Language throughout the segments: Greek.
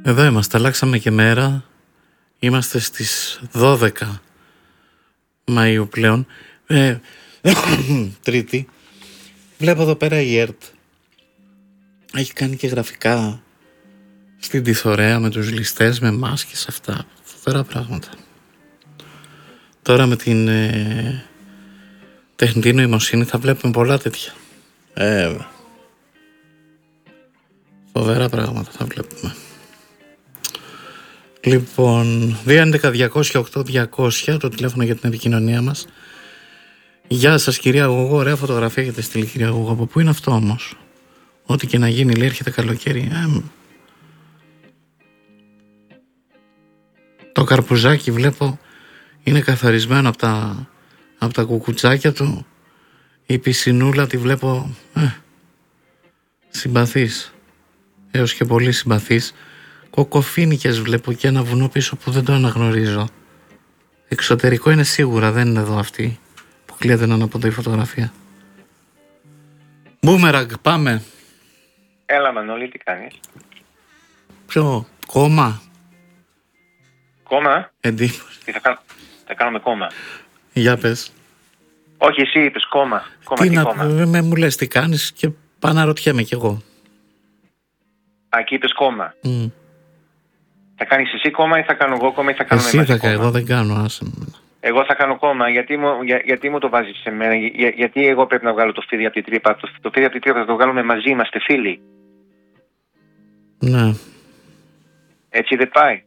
Εδώ είμαστε, αλλάξαμε και μέρα. Είμαστε στις 12 Μαΐου πλέον. Τρίτη. Βλέπω εδώ πέρα η ΕΡΤ έχει κάνει και γραφικά στην Τιθωρέα με τους ληστές, με μάσκες, αυτά. Φοβερά πράγματα. Τώρα με την τεχνητή νοημοσύνη θα βλέπουμε πολλά τέτοια. Φοβερά πράγματα θα βλέπουμε. Λοιπόν, 211-200-8200 το τηλέφωνο για την επικοινωνία μας. Γεια σας κυρία Γογό, ωραία φωτογραφία έχετε στείλει κυρία Γογό. Από πού είναι αυτό όμως? Ό,τι και να γίνει, λέει, έρχεται καλοκαίρι. Το καρπουζάκι βλέπω είναι καθαρισμένο από τα κουκουτσάκια του. Η πισινούλα τη βλέπω συμπαθής, έως και πολύ συμπαθής. Κοκοφίνικες βλέπω και ένα βουνό πίσω που δεν το αναγνωρίζω. Εξωτερικό είναι σίγουρα, δεν είναι εδώ αυτή που κλείεται να αναποντώ η φωτογραφία. Μπούμεραγκ, πάμε. Έλα Μανώλη, τι κάνεις? Ποιο, κόμμα? Κόμμα? Εντύπωση. Τι θα κάνουμε κόμμα? Για πες. Όχι, εσύ είπες κόμμα. Τι να μου λες τι κάνεις και παναρωτιέμαι κι εγώ. Εκεί είπες κόμμα. Θα κάνεις εσύ κόμμα ή θα κάνω εγώ κόμμα ή θα κάνουμε εσύ μαζί θα κόμμα? Εγώ δεν κάνω, άσε με. Εγώ θα κάνω κόμμα. Γιατί μου το βάζεις σε μένα? Γιατί εγώ πρέπει να βγάλω το φίδι από την τρύπα? Το φίδι από την τρύπα θα το βγάλουμε μαζί, είμαστε φίλοι. Ναι. Έτσι δεν πάει?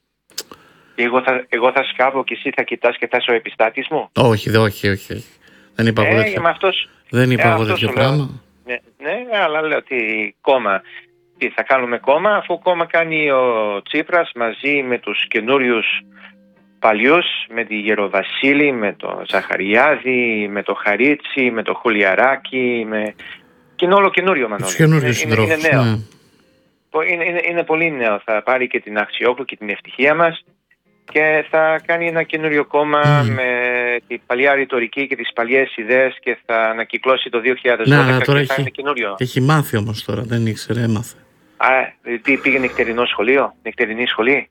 Εγώ θα σκάβω και εσύ θα κοιτάς και θα είσαι ο επιστάτης μου. Όχι. Δεν είπα εγώ τέτοιο. Δεν είπα εγώ τέτοιο πράγμα. Ναι, αλλά λέω ότι κόμμα. Τι θα κάνουμε κόμμα, αφού κόμμα κάνει ο Τσίπρας μαζί με τους καινούριους παλιούς, με τη Γεροβασίλη, με το Ζαχαριάδη, με το Χαρίτσι, με το Χουλιαράκι, και είναι όλο καινούριο, Μανώλη. Τους καινούριους συντρόφους, είναι νέο. Ναι. Είναι πολύ νέο. Θα πάρει και την Αξιόπλου και την ευτυχία μας και θα κάνει ένα καινούριο κόμμα με την παλιά ρητορική και τις παλιές ιδέες και θα ανακυκλώσει το 2012 τώρα και θα είναι καινούριο. Έχει μάθει όμως τώρα, δεν ήξερε, έμαθε. Τι πήγε νυχτερινό σχολείο, νυχτερινή σχολή?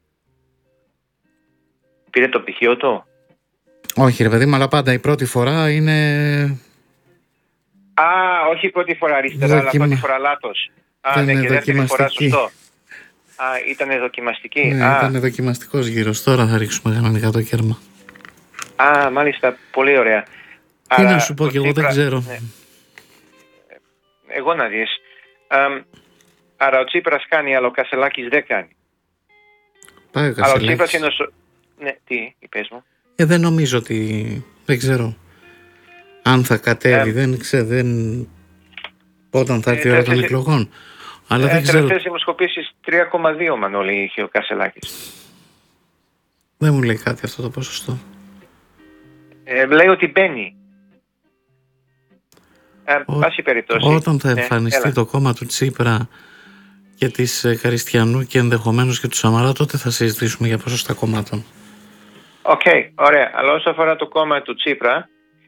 Πήρε το πτυχίο του? Όχι ρε παιδί μου, αλλά πάντα η πρώτη φορά είναι... Όχι η πρώτη φορά αριστερά, αλλά πρώτη φορά λάθος. Ναι, και δεύτερη φορά σωστό. Ήτανε δοκιμαστική. Ναι, ήταν δοκιμαστικός γύρος. Τώρα θα ρίξουμε κανονικά το κέρμα. Μάλιστα, πολύ ωραία. Τι να σου πω κι εγώ δεν ξέρω. Ναι. Εγώ να δεις. Άρα ο Τσίπρας κάνει, αλλά ο Κασελάκης δεν κάνει. Πάει ο Αλλά ο Κασελάκης. Τσίπρας είναι Ναι, τι είπες μου? Δεν νομίζω ότι... Δεν ξέρω. Αν θα κατέβει, όταν θα έρθει η ώρα των εκλογών. Αλλά δεν ξέρω. Τελευταίες δημοσκοπήσεις 3,2 Μανώλη είχε ο Κασελάκης. Δεν μου λέει κάτι αυτό το ποσοστό. Λέει ότι μπαίνει. Πάση περιπτώσει. Όταν θα εμφανιστεί το κόμμα του Τσίπρα και της Καριστιανού και ενδεχομένως και του Σαμαρά, τότε θα συζητήσουμε για ποσοστά κομμάτων. Ωραία. Αλλά όσο αφορά το κόμμα του Τσίπρα,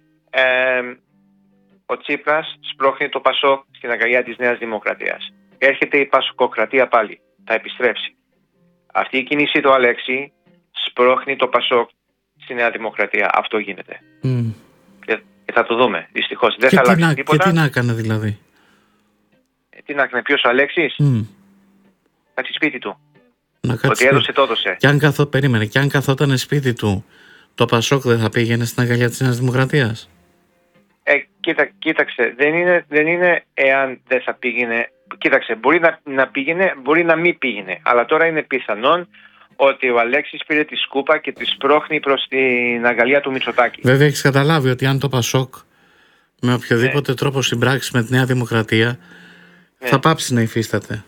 ο Τσίπρας σπρώχνει το Πασόκ στην αγκαλιά της Νέας Δημοκρατίας. Έρχεται η Πασοκοκρατία πάλι. Θα επιστρέψει. Αυτή η κίνηση του Αλέξη σπρώχνει το Πασόκ στη Νέα Δημοκρατία. Αυτό γίνεται. Και θα το δούμε. Δυστυχώς. Δεν θα αλλάξει τίποτα. Και τι να έκανε δηλαδή? Τι να έκανε? Ποιος ο Αλέξης? Κάτσει σπίτι του. Ότι έδωσε το έδωσε. Και αν καθόταν σπίτι του, το Πασόκ δεν θα πήγαινε στην αγκαλιά της Νέας Δημοκρατίας? Κοίταξε, δεν είναι εάν δεν θα πήγαινε. Κοίταξε, μπορεί να πήγαινε, μπορεί να μην πήγαινε. Αλλά τώρα είναι πιθανόν ότι ο Αλέξης πήρε τη σκούπα και τη σπρώχνει προς την αγκαλιά του Μητσοτάκη. Βέβαια έχεις καταλάβει ότι αν το Πασόκ με οποιοδήποτε τρόπο συμπράξει με τη Νέα Δημοκρατία θα πάψει να υφίσταται.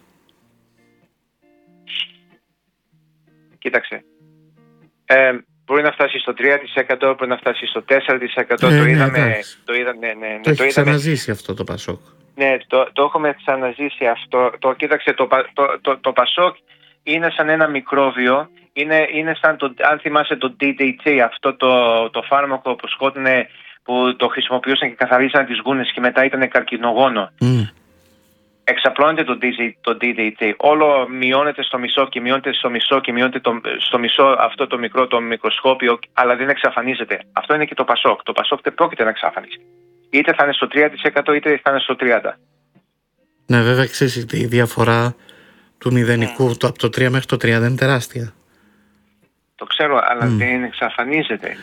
Κοίταξε. Μπορεί να φτάσει στο 3%, μπορεί να φτάσει στο 4%. Το είδαμε. Το έχει ξαναζήσει αυτό το Πασόκ. Ναι, το έχουμε ξαναζήσει αυτό. Κοίταξε, το Πασόκ είναι σαν ένα μικρόβιο. Είναι σαν αν θυμάσαι το DDT, αυτό το φάρμακο που που το χρησιμοποιούσαν και καθαρίζαν τις γούνες και μετά ήταν καρκινογόνο. εξαπλώνεται το DDT, όλο μειώνεται στο μισό και μειώνεται στο μισό και μειώνεται στο μισό αυτό το μικρό, το μικροσκόπιο, αλλά δεν εξαφανίζεται. Αυτό είναι και το Πασόκ. Το Πασόκ δεν πρόκειται να εξαφανίσει. Είτε θα είναι στο 3% είτε θα είναι στο 30%. Ναι, βέβαια, ξέρεις, η διαφορά του μηδενικού από το 3 μέχρι το 30 είναι τεράστια. Το ξέρω, αλλά δεν εξαφανίζεται.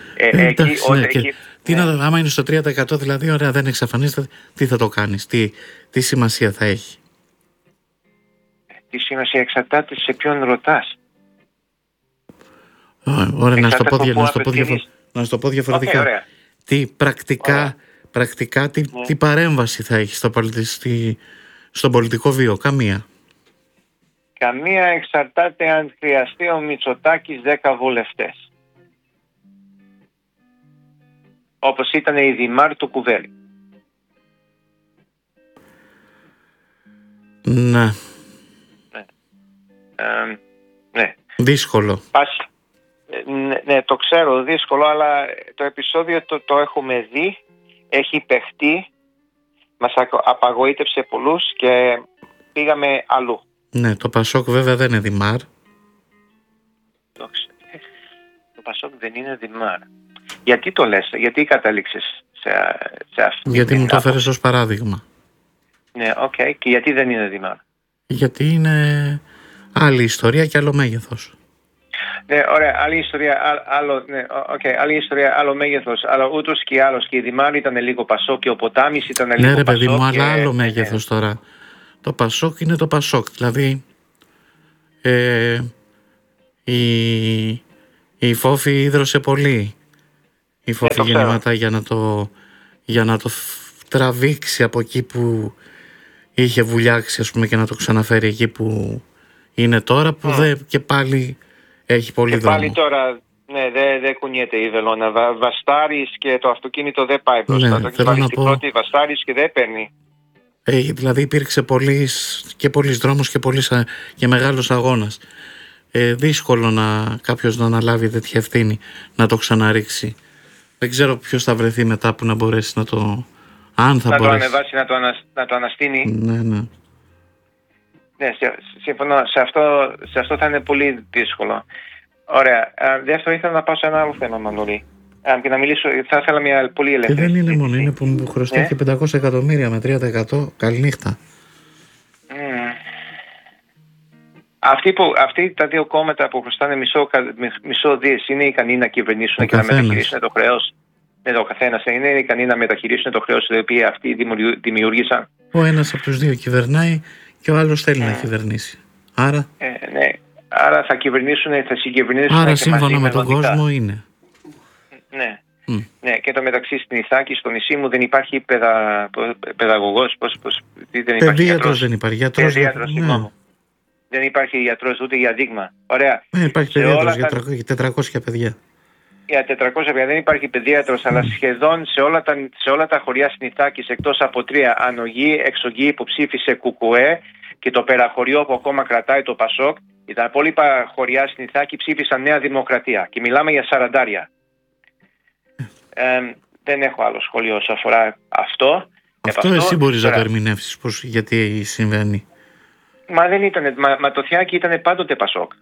Άμα είναι στο 30% δηλαδή, ωραία, δεν εξαφανίζεται, τι θα το κάνεις, τι σημασία θα έχει? Τι σημασία εξαρτάται σε ποιον ρωτάς. Ωραία, να σου το πω διαφορετικά. Okay, τι πρακτικά τι παρέμβαση θα έχει στον πολιτικό βίο? Καμία. Καμία, εξαρτάται αν χρειαστεί ο Μητσοτάκης 10 βουλευτές. Όπως ήταν η Δημάρ του Κουβέλη. Ναι. Ναι. Δύσκολο. Ναι, το ξέρω, δύσκολο, αλλά το επεισόδιο το έχουμε δει, έχει παιχτεί, μας απαγοήτευσε πολλούς και πήγαμε αλλού. Ναι, το Πασόκ βέβαια δεν είναι Δημάρ. Το Πασόκ δεν είναι Δημάρ. Γιατί το λες, γιατί κατάληξες σε αυτό? Γιατί μου το έφερες ως παράδειγμα. Ναι, okay. Και γιατί δεν είναι Δημάρ? Γιατί είναι άλλη ιστορία και άλλο μέγεθος. Ναι, ωραία, άλλη ιστορία, άλλο μέγεθος, αλλά ούτως και άλλως και η Δημάρ ήταν λίγο Πασόκ και ο Ποτάμις ήταν λίγο Πασόκ. Ναι ρε παιδί μου, αλλά άλλο μέγεθος τώρα. Το Πασόκ είναι το Πασόκ, δηλαδή η Φόφη ίδρωσε πολύ. Η Φόφη γεννήματα για να το τραβήξει από εκεί που είχε βουλιάξει, ας πούμε, και να το ξαναφέρει εκεί που είναι τώρα, που και πάλι έχει πολύ δρόμο. Πάλι τώρα, ναι, δεν κουνιέται η βελόνα. Βαστάρεις και το αυτοκίνητο δεν πάει μπροστά. Ναι, το έχει βάλει στην πρώτη, βαστάρεις και δεν παίρνει. Δηλαδή υπήρξε πολλής δρόμος και μεγάλος αγώνας. Δύσκολο κάποιος να αναλάβει τέτοια ευθύνη, να το ξαναρίξει. Δεν ξέρω ποιος θα βρεθεί μετά που να μπορέσει να το... το ανεβάσει, να το αναστείνει. Ναι. Ναι, συμφωνώ. Σε αυτό θα είναι πολύ δύσκολο. Ωραία. Δεύτερο, ήθελα να πάω σε ένα άλλο θέμα, Μανώλη. Και να μιλήσω, θα ήθελα μια πολύ ελεύθερη. Και δεν είναι μόνο, είναι που μου χρωστάει και 500 εκατομμύρια με 3%. Καληνύχτα. Αυτοί τα δύο κόμματα που χρωστάνε μισό δις είναι ικανοί να κυβερνήσουν και να μεταχειρίσουν το χρέος? Ναι, το καθένας είναι ικανοί να μεταχειρίσουν το χρέος το οποίο αυτοί δημιούργησαν. Ο ένας από τους δύο κυβερνάει και ο άλλος θέλει να κυβερνήσει. Άρα... ναι. Άρα θα συγκυβερνήσουν. Άρα σύμφωνα με τον κόσμο είναι. Ναι. Ναι, και το μεταξύ στην Ιθάκη, στο νησί μου, δεν υπάρχει παιδαγωγός. Παιδίατρος δεν υπάρχει. Γιατρός, δεν υπάρχει γιατρός ούτε για δείγμα. Ωραία. Δεν υπάρχει παιδίατρος για 400 παιδιά. Για 400 παιδιά δεν υπάρχει παιδίατρος, αλλά σχεδόν σε όλα τα χωριά στην Ιθάκη, εκτός από 3, Ανογή, Εξογή που ψήφισε Κουκουέ και το Περαχωριό που ακόμα κρατάει το Πασόκ, τα υπόλοιπα χωριά στην Ιθάκη ψήφισαν Νέα Δημοκρατία και μιλάμε για 40. Δεν έχω άλλο σχόλιο όσο αφορά αυτό. Αυτό εσύ μπορείς να το ερμηνεύσεις γιατί συμβαίνει. Μα δεν ήτανε, μα το Θιάκη ήταν πάντοτε Πασόκ.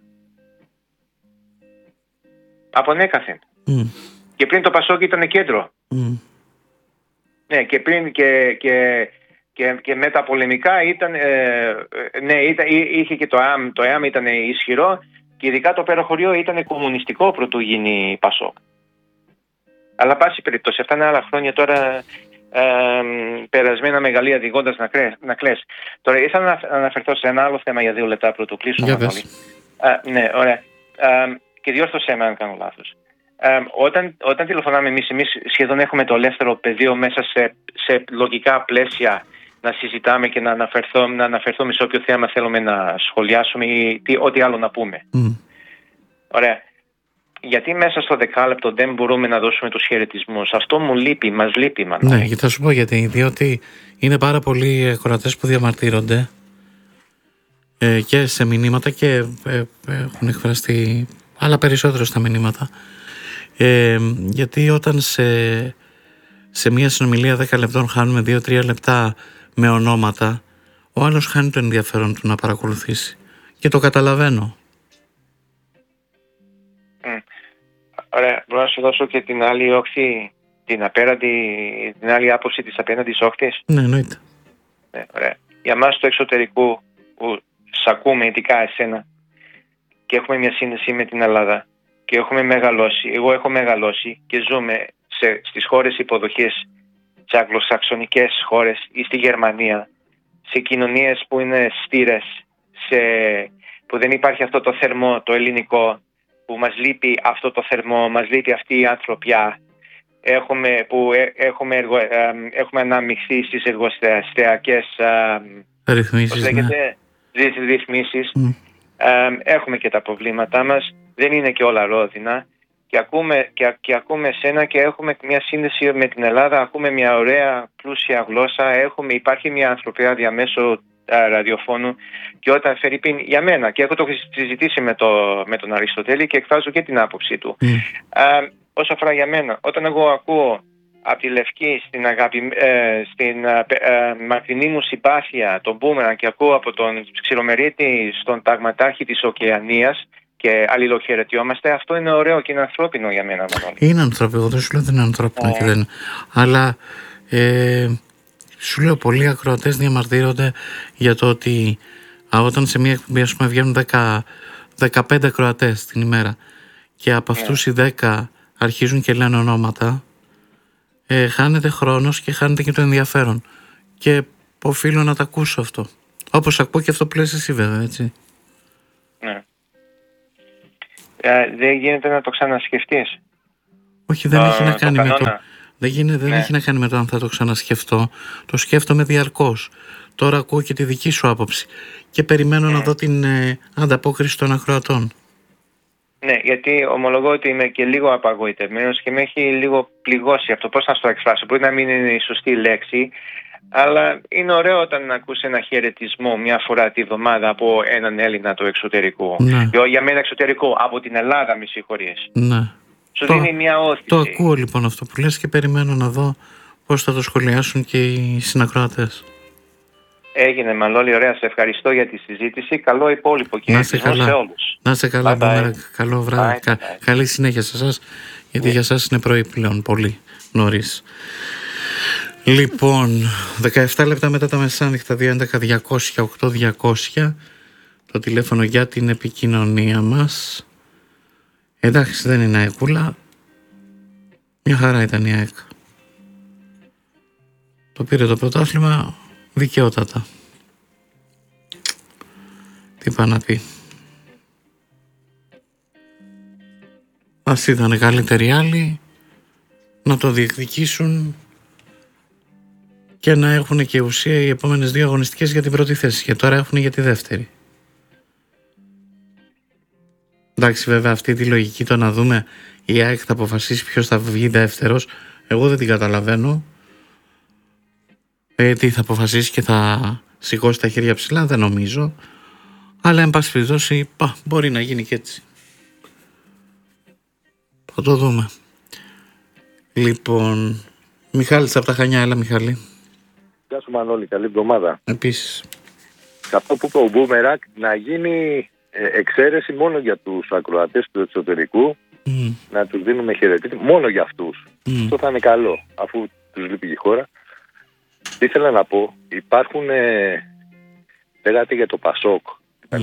Από νέκαθεν. Και πριν το Πασόκ ήταν κέντρο. Ναι, και πριν και με τα πολεμικά ήταν, είχε και το ΕΑΜ ήταν ισχυρό και ειδικά το Περαχωριό ήταν κομμουνιστικό πρωτού γίνει Πασόκ. Αλλά πάση περιπτώσει, αυτά είναι άλλα χρόνια τώρα, περασμένα μεγαλεία διηγώντας να κλαις. Τώρα ήθελα να αναφερθώ σε ένα άλλο θέμα για 2 λεπτά πρωτού κλείσω. Ναι, ωραία. Και διόρθωσέ με αν κάνω λάθος. Όταν τηλεφωνάμε εμείς σχεδόν έχουμε το ελεύθερο πεδίο μέσα σε λογικά πλαίσια να συζητάμε και να αναφερθούμε σε όποιο θέμα θέλουμε να σχολιάσουμε ή ό,τι άλλο να πούμε. Ωραία. Γιατί μέσα στο 10 λεπτό δεν μπορούμε να δώσουμε τους χαιρετισμούς? Αυτό μας λείπει. Ναι, θα σου πω γιατί. Διότι είναι πάρα πολλοί ακροατές που διαμαρτύρονται και σε μηνύματα και έχουν εκφραστεί άλλα περισσότερο στα μηνύματα. Γιατί όταν σε μια συνομιλία 10 λεπτών χάνουμε 2-3 λεπτά με ονόματα, ο άλλος χάνει το ενδιαφέρον του να παρακολουθήσει. Και το καταλαβαίνω. Ωραία, μπορώ να σου δώσω και την άλλη όχθη, την άλλη άποψη της απέναντης όχθης. Ναι, εννοείται. Ναι, ωραία. Για μας του εξωτερικού που σ' ακούμε, ειδικά εσένα, και έχουμε μια σύνδεση με την Ελλάδα και έχουμε μεγαλώσει, εγώ έχω μεγαλώσει και ζούμε στις χώρες υποδοχής, σε αγγλοσαξονικές χώρες ή στη Γερμανία, σε κοινωνίες που είναι στήρες, που δεν υπάρχει αυτό το θερμό, το ελληνικό, που μας λείπει αυτό το θερμό, μας λείπει αυτή η ανθρωπιά. Έχουμε αναμειχθεί στις εργοστασιακές ρυθμίσεις, ρυθμίσεις. Έχουμε και τα προβλήματά μας, δεν είναι και όλα ρόδινα. Και ακούμε εσένα και έχουμε μια σύνδεση με την Ελλάδα, ακούμε μια ωραία πλούσια γλώσσα, υπάρχει μια ανθρωπιά διαμέσου ραδιοφώνου, και όταν Φερρυπίν για μένα, και έχω το συζητήσει με τον Αριστοτέλη και εκφράζω και την άποψή του, όσο αφορά για μένα, όταν εγώ ακούω από τη Λευκή στην μακρινή μου συμπάθεια τον Μπούμεραν και ακούω από τον Ξηρομερίτη στον ταγματάρχη της Οκεανίας και αλληλοχαιρετιόμαστε, αυτό είναι ωραίο και είναι ανθρώπινο για μένα. Είναι ανθρώπινο, δεν σου λέω δεν είναι ανθρώπινο και δεν. Αλλά σου λέω, πολλοί ακροατές διαμαρτύρονται για το ότι όταν σε μια εκπομπή, ας πούμε, βγαίνουν 15 ακροατές την ημέρα και από αυτούς οι 10 αρχίζουν και λένε ονόματα, χάνεται χρόνος και χάνεται και το ενδιαφέρον. Και οφείλω να τα ακούσω αυτό. Όπως ακούω και αυτό που λες εσύ, βέβαια, έτσι. Ναι. Δεν γίνεται να το ξανασκεφτείς. Όχι, δεν έχει να κάνει με το... Δεν έχει να κάνει με το αν θα το ξανασκεφτώ. Το σκέφτομαι διαρκώς. Τώρα ακούω και τη δική σου άποψη και περιμένω να δω την ανταπόκριση των ακροατών. Ναι, γιατί ομολογώ ότι είμαι και λίγο απαγοητευμένος και με έχει λίγο πληγώσει αυτό. Πώς να στο εκφράσω, μπορεί να μην είναι η σωστή λέξη, αλλά είναι ωραίο όταν ακούς ένα χαιρετισμό μια φορά τη βδομάδα από έναν Έλληνα του εξωτερικού. Ναι. Για μένα εξωτερικό, από την Ελλάδα, με συγχωρείς. Ναι. Σου δίνει μια όθηση. Το ακούω λοιπόν αυτό που λες και περιμένω να δω πώς θα το σχολιάσουν και οι συνακροατές. Έγινε, Μανώλη, ωραία. Σε ευχαριστώ για τη συζήτηση. Καλό υπόλοιπο και να σε καλά. Να σε καλά, καλό βράδυ. Καλή συνέχεια σε εσάς, γιατί για εσάς είναι πρωί πλέον, πολύ νωρίς. Λοιπόν, 17 λεπτά μετά τα μεσάνυχτα, 211-200-8200, το τηλέφωνο για την επικοινωνία μας. Εντάξει, δεν είναι αεκούλα. Μια χαρά ήταν η ΑΕΚ. Το πήρε το πρωτάθλημα δικαιότατα. Τι πάει να πει. Ας ήταν καλύτεροι άλλοι να το διεκδικήσουν και να έχουν και ουσία οι επόμενες 2 αγωνιστικές για την πρώτη θέση, και τώρα έχουν για τη δεύτερη. Εντάξει, βέβαια, αυτή τη λογική, το να δούμε η ΑΕΚ θα αποφασίσει ποιος θα βγει δεύτερος, εγώ δεν την καταλαβαίνω. Τι θα αποφασίσει και θα σηκώσει τα χέρια ψηλά, δεν νομίζω. Αλλά εν πάση περιπτώσει μπορεί να γίνει και έτσι. Θα το δούμε. Λοιπόν, Μιχάλης από τα Χανιά, έλα Μιχάλη. Γεια σου Μανώλη, καλή εβδομάδα. Επίσης. Σε αυτό που είπε ο Μπούμερακ, να γίνει εξαίρεση μόνο για τους ακροατές του εξωτερικού, να τους δίνουμε χαιρετίσματα, μόνο για αυτούς. Αυτό θα είναι καλό, αφού τους λείπει η χώρα. Τι ήθελα να πω, υπάρχουν, λέγατε για το Πασόκ κτλ.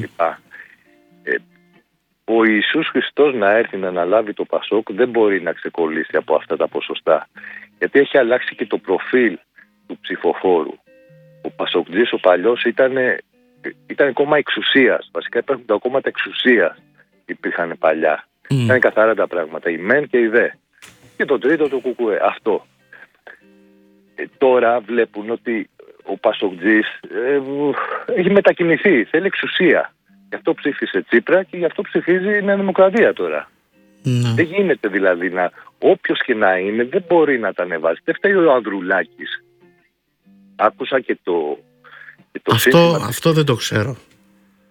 Ο Ιησούς Χριστός να έρθει να αναλάβει το Πασόκ δεν μπορεί να ξεκολλήσει από αυτά τα ποσοστά. Γιατί έχει αλλάξει και το προφίλ του ψηφοφόρου. Ο Πασοκτζής ο παλιός ήταν κόμμα εξουσίας. Βασικά υπάρχουν τα κόμματα εξουσίας, υπήρχαν παλιά. Ήταν καθαρά τα πράγματα, η ΜΕΝ και η ΔΕ. Και το τρίτο το ΚΚΕ. Αυτό. Τώρα βλέπουν ότι ο Πασοκτζής έχει μετακινηθεί, θέλει εξουσία. Γι' αυτό ψήφισε Τσίπρα και γι' αυτό ψηφίζει η Νέα Δημοκρατία τώρα. Δεν γίνεται δηλαδή όποιος και να είναι δεν μπορεί να τα ανεβάσει. Δεν φταίει ο Ανδρουλάκης. Άκουσα και το σύστημα. Αυτό δεν το ξέρω.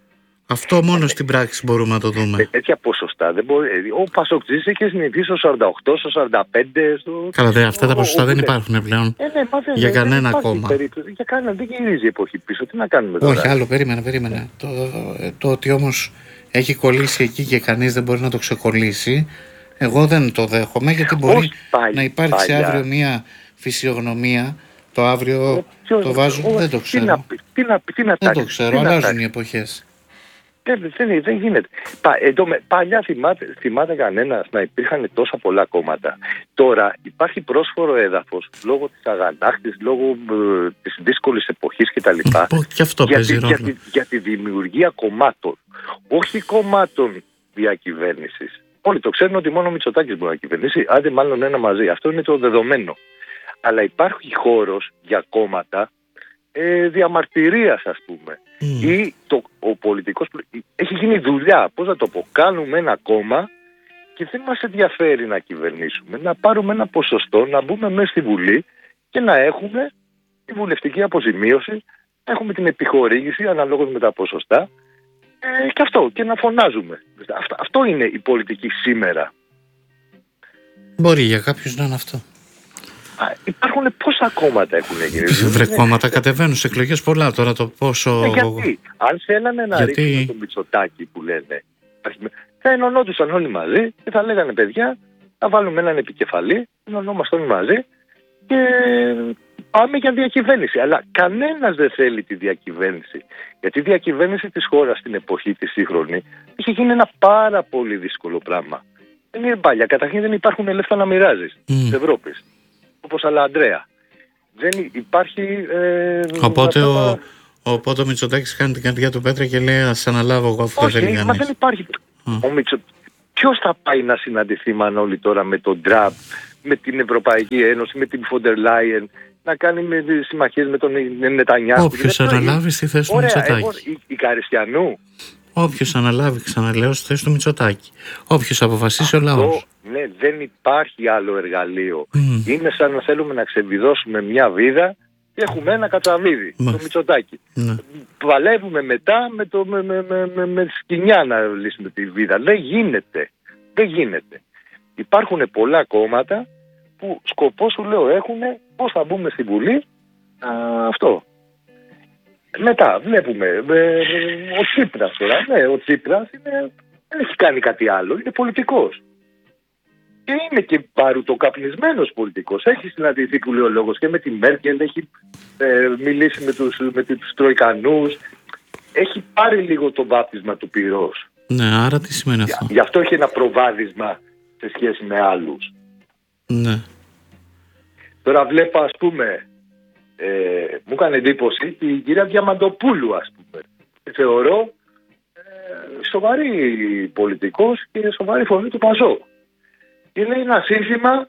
Αυτό μόνο στην πράξη μπορούμε να το δούμε. Τέτοια ποσοστά δεν μπορεί. Ο Πασοκτζής έχει συνηθίσει στο 48, στο 45. Καλά, αυτά τα ποσοστά δεν υπάρχουν πλέον. Για κανένα κόμμα. Για κανένα, δεν γυρίζει η εποχή πίσω. Τι να κάνουμε τώρα. Όχι, άλλο, περίμενε. Το ότι όμως έχει κολλήσει εκεί και κανείς δεν μπορεί να το ξεκολλήσει, εγώ δεν το δέχομαι, γιατί μπορεί να υπάρξει αύριο μια φυσιογνωμία. Το αύριο το βάζουν, δεν το ξέρω. Δεν το ξέρω, αλλάζουν οι εποχές. Δεν γίνεται. Παλιά θυμάται κανένας να υπήρχαν τόσα πολλά κόμματα. Τώρα υπάρχει πρόσφορο έδαφος λόγω της αγανάκτης, λόγω της δύσκολης εποχής κτλ. Και αυτό παίζει ρόλο. Για τη δημιουργία κομμάτων. Όχι κομμάτων διακυβέρνησης. Όλοι το ξέρουν ότι μόνο ο Μητσοτάκης μπορεί να κυβερνήσει, άντε μάλλον ένα μαζί. Αυτό είναι το δεδομένο. Αλλά υπάρχει χώρος για κόμματα διαμαρτυρίας, ας πούμε. Ή ο πολιτικός έχει γίνει δουλειά. Πώς να το πω, κάνουμε ένα κόμμα και δεν μας ενδιαφέρει να κυβερνήσουμε. Να πάρουμε ένα ποσοστό, να μπούμε μέσα στη Βουλή και να έχουμε τη βουλευτική αποζημίωση, να έχουμε την επιχορήγηση αναλόγως με τα ποσοστά και αυτό, και να φωνάζουμε. Αυτό είναι η πολιτική σήμερα. Μπορεί για κάποιους να είναι αυτό. Υπάρχουν πόσα κόμματα έχουν γίνει. Κόμματα κατεβαίνουν σε εκλογές πολλά τώρα, το πόσο. Γιατί, αν θέλανε να ρίξουν το Μητσοτάκη που λένε, θα ενωνόντουσαν όλοι μαζί και θα λέγανε παιδιά, θα βάλουμε έναν επικεφαλή, ενωνόμαστε όλοι μαζί και πάμε για διακυβέρνηση. Αλλά κανένας δεν θέλει τη διακυβέρνηση. Γιατί η διακυβέρνηση της χώρας στην εποχή της σύγχρονη είχε γίνει ένα πάρα πολύ δύσκολο πράγμα. Δεν είναι παλιά. Καταρχήν δεν υπάρχουν λεφτά να μοιράζεις της Ευρώπης. Όπως άλλα Αντρέα. Δεν υπάρχει. Οπότε ο Μητσοτάκης κάνει την καρδιά του πέτρα και λέει ας αναλάβω εγώ αυτό. Όχι, μα δεν υπάρχει. Ποιος θα πάει να συναντηθεί Μανώλη τώρα με τον Τραμπ, με την Ευρωπαϊκή Ένωση, με την Φοντερ Λάιεν, να κάνει συμμαχίες με τον Νετανιάχου? Όποιος αναλάβει στη θέση του Μητσοτάκη. Η Καριστιανού. Όποιος αναλάβει, ξαναλέω, στη θέση του Μητσοτάκη. Όποιος αποφασίσει ο λαός. Ναι, δεν υπάρχει άλλο εργαλείο. Είναι σαν να θέλουμε να ξεβιδώσουμε μια βίδα και έχουμε ένα κατσαβίδι, το Μητσοτάκη. Παλεύουμε μετά με σκοινιά να λύσουμε τη βίδα. Δεν γίνεται. Υπάρχουν πολλά κόμματα που σκοπό, σου λέω, έχουν πώς θα μπούμε στη Βουλή. Αυτό. Μετά βλέπουμε ο Τσίπρας τώρα. Ναι, ο Τσίπρας δεν έχει κάνει κάτι άλλο. Είναι πολιτικός. Και είναι και παρουτοκαπνισμένος πολιτικός. Έχει συναντηθεί, που λέει ο λόγος, και με τη Μέρκελ, έχει μιλήσει με τους Τροικανούς. Έχει πάρει λίγο το βάπτισμα του πυρός. Ναι, άρα τι σημαίνει αυτό? Γι' αυτό έχει ένα προβάδισμα σε σχέση με άλλους. Ναι. Τώρα βλέπω, ας πούμε, μου έκανε εντύπωση την κυρία Διαμαντοπούλου, ας πούμε. Θεωρώ σοβαρή πολιτικός και σοβαρή φωνή του Πασόκ. Είναι ένα σύνθημα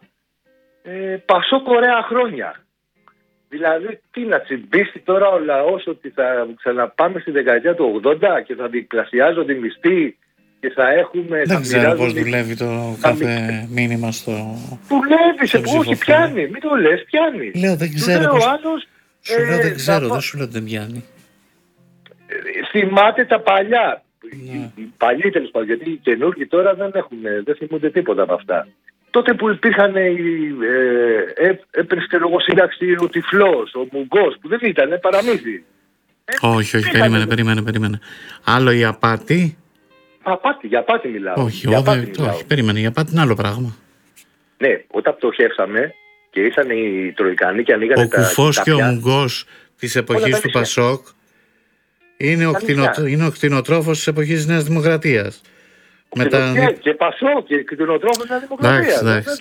Πασόκ ωραία χρόνια. Δηλαδή, τι να τσιμπήσει τώρα ο λαός, ότι θα ξαναπάμε στη δεκαετία του 80 και θα διπλασιάζονται οι μισθοί και θα έχουμε... Δεν ξέρω πώς δουλεύει το κάθε μήνυμα στο... Δουλεύει, όχι, πιάνει. Μην το λες, πιάνει. Λέω, δεν ξέρω πώς... Σου λέω δεν ξέρω, δεν σου λέω δεν πιάνει. Θυμάται τα παλιά. Οι παλιοί, τέλος πάντων, γιατί οι καινούργοι τώρα δεν θυμούνται τίποτα από αυτά. Τότε που υπήρχαν έπαιρνε σύνταξη ο Τυφλός, ο Μουγκός, που δεν ήταν παραμύθι. Όχι, περίμενε. Άλλο η απάτη. Για απάτη μιλάω. Όχι, περίμενε, η απάτη είναι άλλο πράγμα. Ναι, όταν πτωχεύσαμε και ήρθαν οι Τροικανοί και ανοίγανε τα... Ο Κουφός και ο Μουγκός της εποχής του Πασόκ είναι ο κτηνοτρόφος της εποχής της Νέας Δημοκρατίας. Και Πασόκ και κτηνοτρόφος της Νέας Δημοκρατίας. Εντάξει.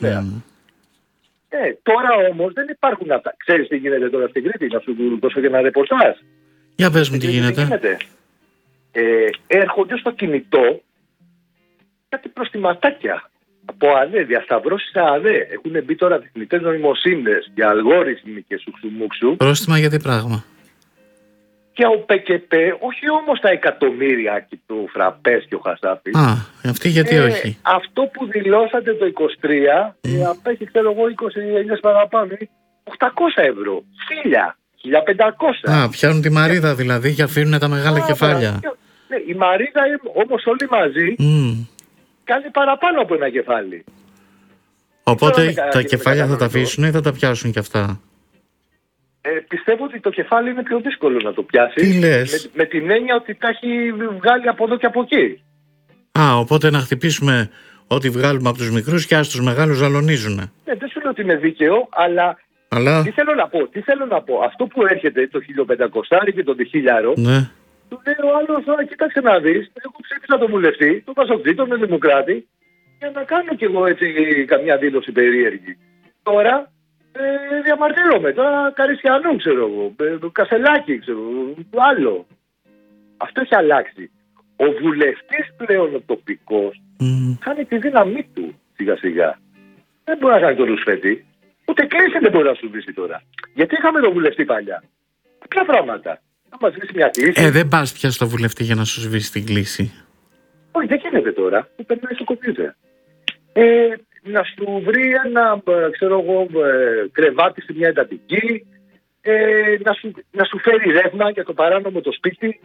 Τώρα όμως δεν υπάρχουν αυτά. Ξέρεις τι γίνεται τώρα στην Κρήτη? Να σου δώσω και ένα ρεπορτάζ. Για πες μου τι γίνεται. Έρχονται στο κινητό κάτι προστιματάκια από ΑΔΕ, διασταυρώσεις ΑΔΕ. Έχουν μπει τώρα τεχνητές νοημοσύνες και αλγόριθμοι και σουξουμούξου. Πρόστιμα για τι πράγμα? Και ο ΠΚΠ, όχι όμως τα εκατομμύρια και το Φραπές και ο Χασάπης. Αυτοί γιατί όχι? Αυτό που δηλώσατε το 23, απέχει, ξέρω εγώ, 20 παραπάνω, 800 ευρώ, 1.000, 1.500. Πιάνουν τη μαρίδα δηλαδή και αφήνουν τα μεγάλα κεφάλια. Ναι, η Μαρίδα όμως όλοι μαζί κάνει παραπάνω από ένα κεφάλι. Οπότε τα κεφάλια θα τα αφήσουν ή θα τα πιάσουν κι αυτά? Πιστεύω ότι το κεφάλι είναι πιο δύσκολο να το πιάσει. Τι λες? Με την έννοια ότι τα έχει βγάλει από εδώ και από εκεί. Οπότε να χτυπήσουμε ό,τι βγάλουμε από τους μικρούς και ας τους μεγάλους ζαλωνίζουνε. Ναι, δεν σου λέω ότι είναι δίκαιο, αλλά... Τι θέλω να πω. Αυτό που έρχεται το 1500 και το 1000, ναι. Του λέει ο άλλος, κοίταξε να δεις, εγώ ψήφισα τον βουλευτή, τον Πασοκτή, τον Δημοκράτη, για να κάνω κι εγώ έτσι καμιά δήλωση περίεργη. Τώρα διαμαρτύρομαι, τώρα Καρισιανού ξέρω εγώ, Κασελάκη ξέρω εγώ, άλλο. Αυτό έχει αλλάξει. Ο βουλευτής πλέον ο τοπικός κάνει τη δύναμή του σιγά σιγά. Δεν μπορεί να κάνει το ρουσφέτη. Ούτε κλίση δεν μπορεί να σου δείσει τώρα. Γιατί είχαμε τον βουλευτή παλιά. Ποια πράγματα. Να μας βρει μια κλίση. Δεν πας πια στο βουλευτή για να σου σβήσει την κλίση. Όχι, δεν γίνεται τώρα. Που περνάει στο κομπιούτερ. Να σου βρει ένα κρεβάτι σε μια εντατική. Να σου φέρει ρεύμα για το παράνομο το σπίτι.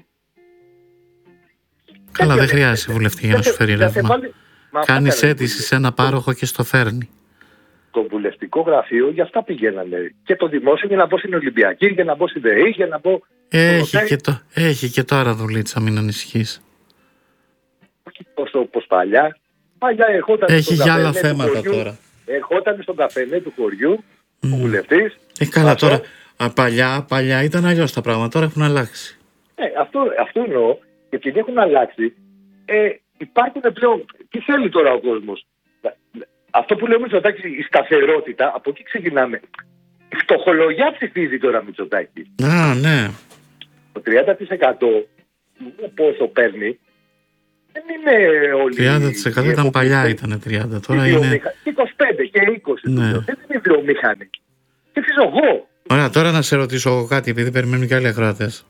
Καλά, δεν χρειάζεται βουλευτή για να σου φέρει ρεύμα. Κάνεις αίτηση σε ένα πάροχο και στο φέρνει. Το βουλευτικό γραφείο για αυτά πηγαίνανε. Και το δημόσιο για να μπω στην Ολυμπιακή, για να μπω στην ΔΕΗ, για να μπω. Έχει και τώρα δουλίτσα, μην ανησυχείς. Όχι τόσο όπως παλιά. Παλιά ερχόταν. Έχει για άλλα θέματα χωριού, τώρα. Ερχόταν στον καφενέ του χωριού, ο βουλευτής. Καλά τώρα. Παλιά ήταν αλλιώς τα πράγματα, τώρα έχουν αλλάξει. Αυτό εννοώ. Και επειδή έχουν αλλάξει, υπάρχουν πλέον. Τι θέλει τώρα ο κόσμος. Αυτό που λέμε Μητσοτάκη, η σταθερότητα, από εκεί ξεκινάμε. Η φτωχολογιά ψηφίζει τώρα Μητσοτάκη. Ναι. Το 30% πόσο παίρνει, δεν είναι όλοι. 30% ήταν παλιά, ήταν 30%. Τώρα είναι. 25% και 20%. Ναι. Δεν είναι βιομηχανή. Και φυσικό. Ωραία, τώρα να σε ρωτήσω εγώ κάτι, επειδή περιμένουν και άλλοι ακροατές.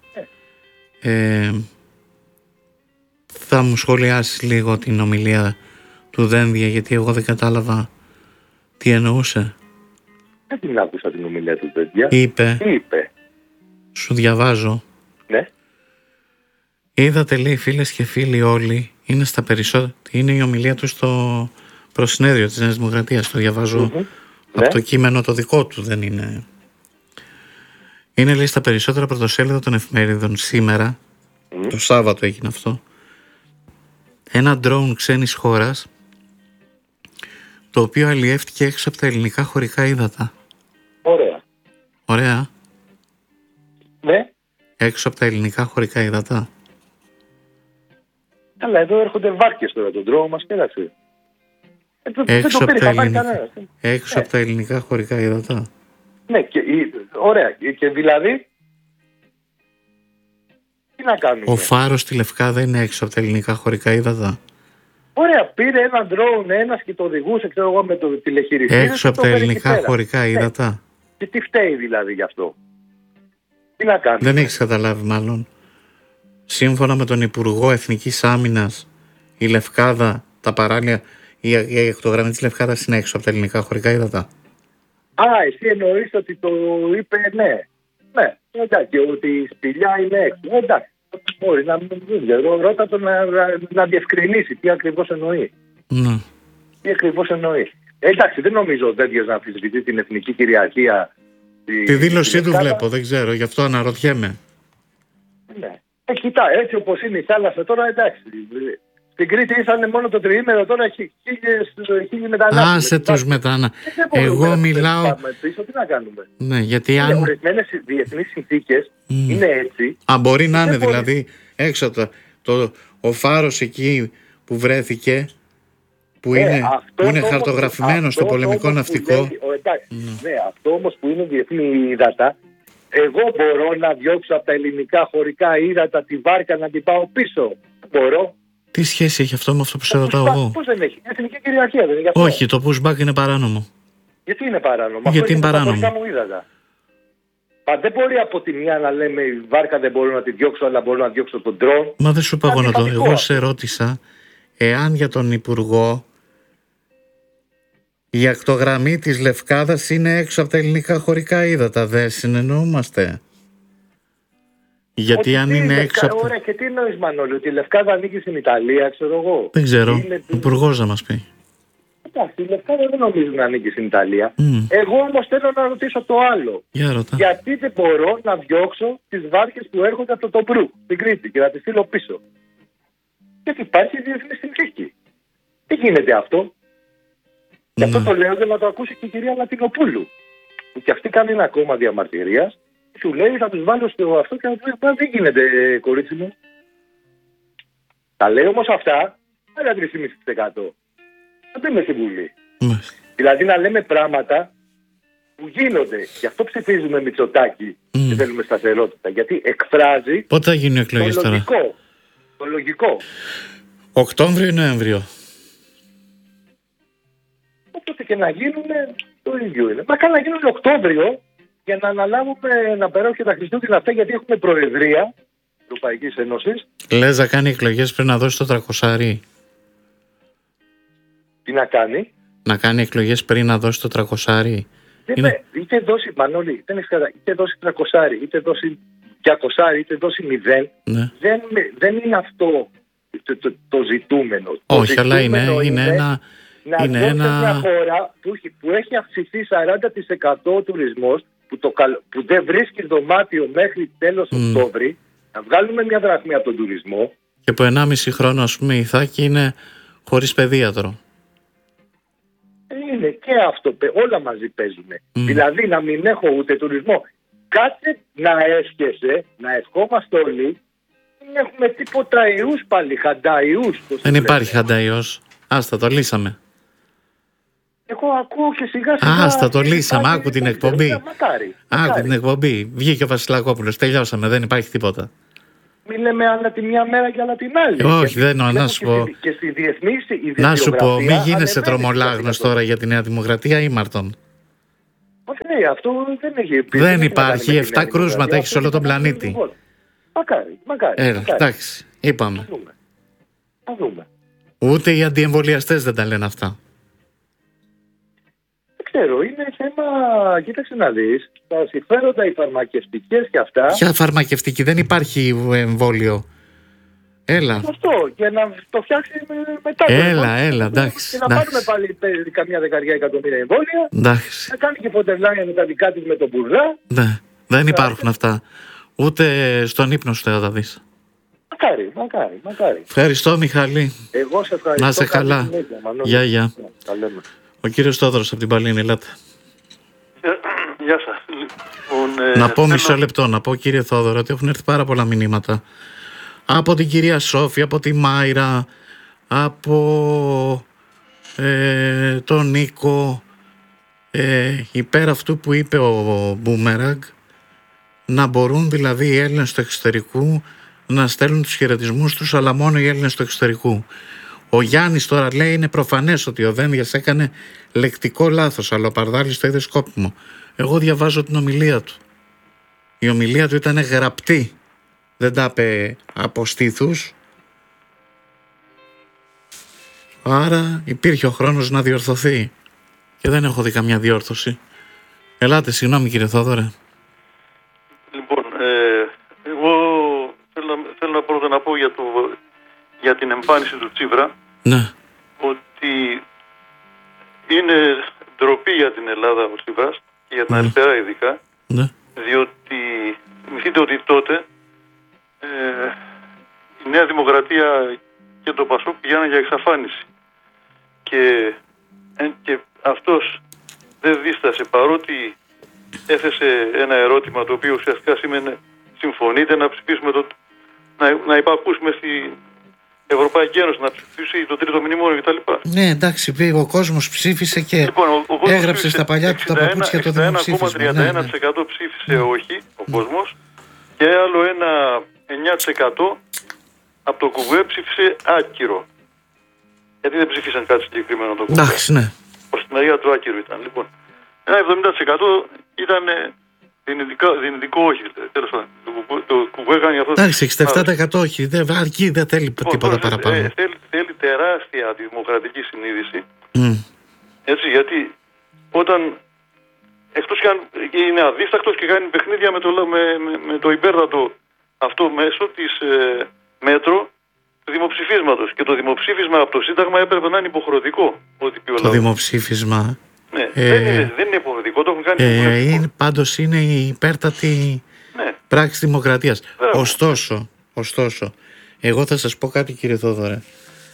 Θα μου σχολιάσεις λίγο την ομιλία του Δένδια, γιατί εγώ δεν κατάλαβα τι εννοούσε. Δεν την άκουσα την ομιλία του Δένδια. Είπε. Σου διαβάζω. Ναι. Είδατε, λέει, φίλες και φίλοι όλοι, είναι η ομιλία του στο προσυνέδριο της Νέας Δημοκρατίας. Το διαβάζω από το κείμενο το δικό του, δεν είναι. Είναι, λέει, στα περισσότερα πρωτοσέλιδα των εφημερίδων σήμερα, το Σάββατο έγινε αυτό, ένα ντρόουν ξένης χώρας, το οποίο αλλιεύτηκε έξω από τα ελληνικά χωρικά ύδατα. Ωραία. Ναι. Έξω από τα ελληνικά χωρικά ύδατα. Καλά, εδώ έρχονται βάρκες τώρα, τον ντρόουν μας πέρασε. Έξω από τα ελληνικά χωρικά ύδατα. Ναι, ωραία. Και δηλαδή, τι να κάνουμε. Ο φάρος στη Λευκάδα είναι έξω από τα ελληνικά χωρικά ύδατα. Ωραία, πήρε έναν ντρόουν ένας και το οδηγούσε, ξέρω εγώ, με το τηλεχειριστήριο. Έξω από τα ελληνικά χωρικά ύδατα. Και τι φταίει δηλαδή γι' αυτό. Τι να κάνουμε. Δεν έχεις καταλάβει μάλλον. Σύμφωνα με τον Υπουργό Εθνικής Άμυνας, η Λευκάδα, τα παράλια, η ακτογραμμή της Λευκάδας είναι έξω από τα ελληνικά χωρικά ύδατα. Εσύ εννοείς ότι το είπε, ναι. Ναι, εντάξει, και ότι η Σπηλιά είναι έξω. Εντάξει, μπορεί να ρώτα το να διευκρινίσει τι ακριβώς εννοεί. Ναι. Τι ακριβώς εννοεί. Εντάξει, δεν νομίζω ο Δένδιος να αμφισβητεί την εθνική κυριαρχία. Τη δήλωσή του βλέπω, δεν ξέρω, γι' αυτό αναρωτιέμαι. Ναι. Κοιτά, έτσι όπως είναι η θάλασσα τώρα, εντάξει. Στην Κρήτη ήσανε μόνο το τριήμερο, τώρα έχει χίλιοι μετανάστες. Άσε τους μετανάστες. Εγώ μιλάω. Τι να κάνουμε. Ναι, γιατί αν. Ορισμένες διεθνείς συνθήκες είναι έτσι. Μπορεί να είναι δηλαδή έξω από ο φάρος εκεί που βρέθηκε, που είναι χαρτογραφημένο στο πολεμικό ναυτικό. Ναι, αυτό όμως που είναι διεθνή ύδατα, εγώ μπορώ να διώξω από τα ελληνικά χωρικά ύδατα τη βάρκα να την πάω πίσω. Μπορώ. Τι σχέση έχει αυτό με αυτό που σε ρωτάω εγώ. Πώς δεν έχει. Η εθνική κυριαρχία δεν είναι γι' αυτό. Όχι, το pushback είναι παράνομο. Γιατί είναι παράνομο. Γιατί είναι παράνομο. Μα δεν μπορεί από τη μια να λέμε η βάρκα δεν μπορώ να τη διώξω, αλλά μπορώ να διώξω τον ντρόουν. Μα δεν σου είπα εγώ να το. Εγώ σε ρώτησα εάν για τον Υπουργό η ακτογραμμή της Λευκάδας είναι έξω από τα ελληνικά χωρικά ύδατα. Δεν συνεννοούμαστε. Γιατί αν είναι έξω από... Ωραία, και τι εννοείς, Μανώλη, ότι η Λευκάδα ανήκει στην Ιταλία, ξέρω εγώ. Δεν ξέρω, Είναι... ο υπουργός να μας πει. Εντάξει, η Λευκάδα δεν νομίζω να ανήκει στην Ιταλία. Εγώ όμως θέλω να ρωτήσω το άλλο. Για ρώτα. Γιατί δεν μπορώ να διώξω τις βάρκες που έρχονται από το Τοπρού, στην Κρήτη, και να τις στείλω πίσω? Γιατί υπάρχει διεθνή συνθήκη. Τι γίνεται αυτό? Και αυτό το λέω για να το ακούσει και η κυρία Λατινοπούλου. Που και αυτή κάνει ένα κόμμα διαμαρτυρίας. Σου λέει θα τους βάλω στο αυτό και να του πει δεν γίνεται, κορίτσι μου. Τα λέει όμως αυτά, αλλά 3,5%. Δεν είμαι στη Βουλή. Δηλαδή να λέμε πράγματα που γίνονται. Γι' αυτό ψηφίζουμε Μητσοτάκη και θέλουμε σταθερότητα. Γιατί εκφράζει πότε θα γίνουν οι εκλογές το τώρα? λογικό. Το λογικό. Οκτώβριο ή Νοέμβριο? Όποτε και να γίνουν, το ίδιο είναι. Μα καλά να γίνουν Οκτώβριο για να αναλάβουμε να περάσουμε και τα Χριστούγεννα αυτά, γιατί έχουμε προεδρία Ευρωπαϊκής Ένωσης. Λες να κάνει εκλογές πριν να δώσει το 300? Τι να κάνει? Να κάνει εκλογές πριν να δώσει το 300? Είναι... Είτε δώσει, Μανώλη, είτε δώσει 300, είτε δώσει 200, είτε δώσει 0. Ναι. Δεν είναι αυτό το ζητούμενο. Όχι, το αλλά ζητούμενο είναι ένα... να είναι δώσει ένα... μια χώρα που έχει αυξηθεί 40% ο τουρισμός, που δεν βρίσκει δωμάτιο μέχρι τέλος Οκτώβρη, να βγάλουμε μια δραχμή από τον τουρισμό. Και που 1,5 χρόνο, ας πούμε, η Ιθάκη είναι χωρίς παιδίατρο. Είναι και αυτό, όλα μαζί παίζουν. Δηλαδή να μην έχω ούτε τουρισμό. Κάτσε να έσχεσαι, να ευχόμαστε όλοι, δεν έχουμε τίποτα ιούς πάλι, χανταϊούς. Δεν υπάρχει χανταϊός. Άστα, το λύσαμε. Εγώ ακούω και σιγά σιγά. Άστα, το λύσαμε. Άκου την εκπομπή. Μακάρι. Άκου την εκπομπή. Βγήκε ο Βασιλακόπουλος. Τελειώσαμε. Δεν υπάρχει τίποτα. Μην λέμε άλλα τη μια μέρα και άλλα την άλλη. Όχι, δεν εννοώ. Να σου πω. Και στη διεθνή Να σου πω, μην γίνεσαι τρομολάγνος τώρα για τη Νέα Δημοκρατία ή Μαρτών. Όχι, αυτό δεν έχει. Δεν υπάρχει. 7 κρούσματα έχει σε όλο τον πλανήτη. Μακάρι. Εντάξει, είπαμε. Θα δούμε. Ούτε οι αντιεμβολιαστές δεν τα λένε αυτά. Δεν ξέρω, είναι θέμα. Κοίταξε να δεις. Τα συμφέροντα, οι φαρμακευτικές και αυτά. Ποια φαρμακευτική? Δεν υπάρχει εμβόλιο. Έλα. Αυτό, και να το φτιάξει μετά. Έλα, εντάξει. Και να πάρουμε πάλι καμιά 10 εκατομμύρια εμβόλια. Εντάξει. Να κάνει και φωτελάνια με τα δικά της με τον Μπουρδά. Ναι, δεν υπάρχουν αυτά. Ούτε στον ύπνο σου θα τα δεις. Μακάρι. Ευχαριστώ, Μιχαλή. Εγώ σε ευχαριστώ. Να σε καλά. Γεια. Ο κύριος Στόδωρος από την Παλίνη, ελάτε. Γεια σας. Να πω μισό λεπτό, να πω κύριε Θόδωρο ότι έχουν έρθει πάρα πολλά μηνύματα από την κυρία Σόφη, από τη Μάιρα, από τον Νίκο, υπέρ αυτού που είπε ο Μπούμεραγκ, να μπορούν δηλαδή οι Έλληνες του εξωτερικού να στέλνουν τους χαιρετισμούς τους, αλλά μόνο οι Έλληνες του εξωτερικού. Ο Γιάννης τώρα λέει είναι προφανές ότι ο Δένδιας έκανε λεκτικό λάθος, αλλά ο Παρδάλης το είδε σκόπιμο. Εγώ διαβάζω την ομιλία του. Η ομιλία του ήταν γραπτή. Δεν τα είπε από στήθους. Άρα υπήρχε ο χρόνος να διορθωθεί. Και δεν έχω δει καμιά διόρθωση. Ελάτε, συγγνώμη κύριε Θόδωρε. Λοιπόν, εγώ θέλω πρώτα να πω για την εμφάνιση του Τσίπρα. Ναι. Ότι είναι ντροπή για την Ελλάδα ο Τσίπρας και για την αριστερά ειδικά. Ναι. Διότι θυμηθείτε ότι τότε η Νέα Δημοκρατία και το Πασόκ πηγαίναν για εξαφάνιση. Και αυτός δεν δίστασε, παρότι έθεσε ένα ερώτημα το οποίο ουσιαστικά σήμαινε συμφωνείτε να ψηφίσουμε να υπακούσουμε στην Ευρωπαϊκή Ένωση, να ψηφίσει το τρίτο μνημόνιο κτλ. Ναι, εντάξει, ο κόσμος ψήφισε και λοιπόν, έγραψε στα παλιά του τα παπούτσια το δημοψήφισμα. 61,31% ψήφισε όχι ο κόσμος και άλλο ένα 9% από το ΚΚΕ ψήφισε άκυρο. Γιατί δεν ψήφισαν κάτι συγκεκριμένο το ΚΚΕ. Εντάξει, ναι. Προς την αγία του άκυρο ήταν. Λοιπόν, ένα 70% ήταν δυνητικό όχι. Τέλος πάντων. Το ΚΚΕ κάνει αυτό. Εντάξει, 67% όχι. Αρκεί, δεν θέλει τίποτα παραπάνω. Θέλει τεράστια δημοκρατική συνείδηση. Έτσι, γιατί όταν εκτός και αν είναι αδίστακτος και κάνει παιχνίδια με το υπέρτατο αυτό μέσω της μέτρο του δημοψηφίσματος. Και το δημοψήφισμα από το Σύνταγμα έπρεπε να είναι υποχρεωτικό. Το δημοψήφισμα. Ναι, δεν είναι υποχρεωτικό, το έχουν κάνει. Πάντως είναι η υπέρτατη πράξη δημοκρατίας. Ωστόσο, εγώ θα σας πω κάτι, κύριε Θόδωρε.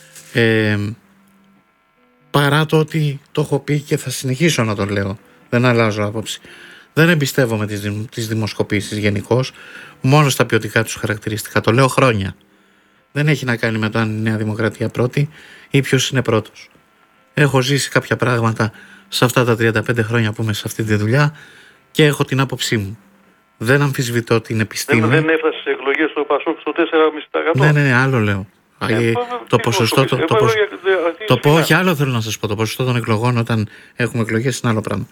Παρά το ότι το έχω πει και θα συνεχίσω να το λέω, δεν αλλάζω άποψη. Δεν εμπιστεύομαι τις δημοσκοπήσεις γενικώς, μόνο στα ποιοτικά τους χαρακτηριστικά. Το λέω χρόνια. Δεν έχει να κάνει με το αν η Νέα Δημοκρατία πρώτη ή ποιος είναι πρώτος. Έχω ζήσει κάποια πράγματα σε αυτά τα 35 χρόνια που είμαι σε αυτή τη δουλειά και έχω την άποψή μου. Δεν αμφισβητώ την επιστήμη. Δεν έφτασε σε εκλογές στο ΠΑΣΟΚ στο 4,5%. Ναι, άλλο λέω. Το ποσοστό. Όχι, άλλο θέλω να σας πω. Το ποσοστό των εκλογών όταν έχουμε εκλογές είναι άλλο πράγμα.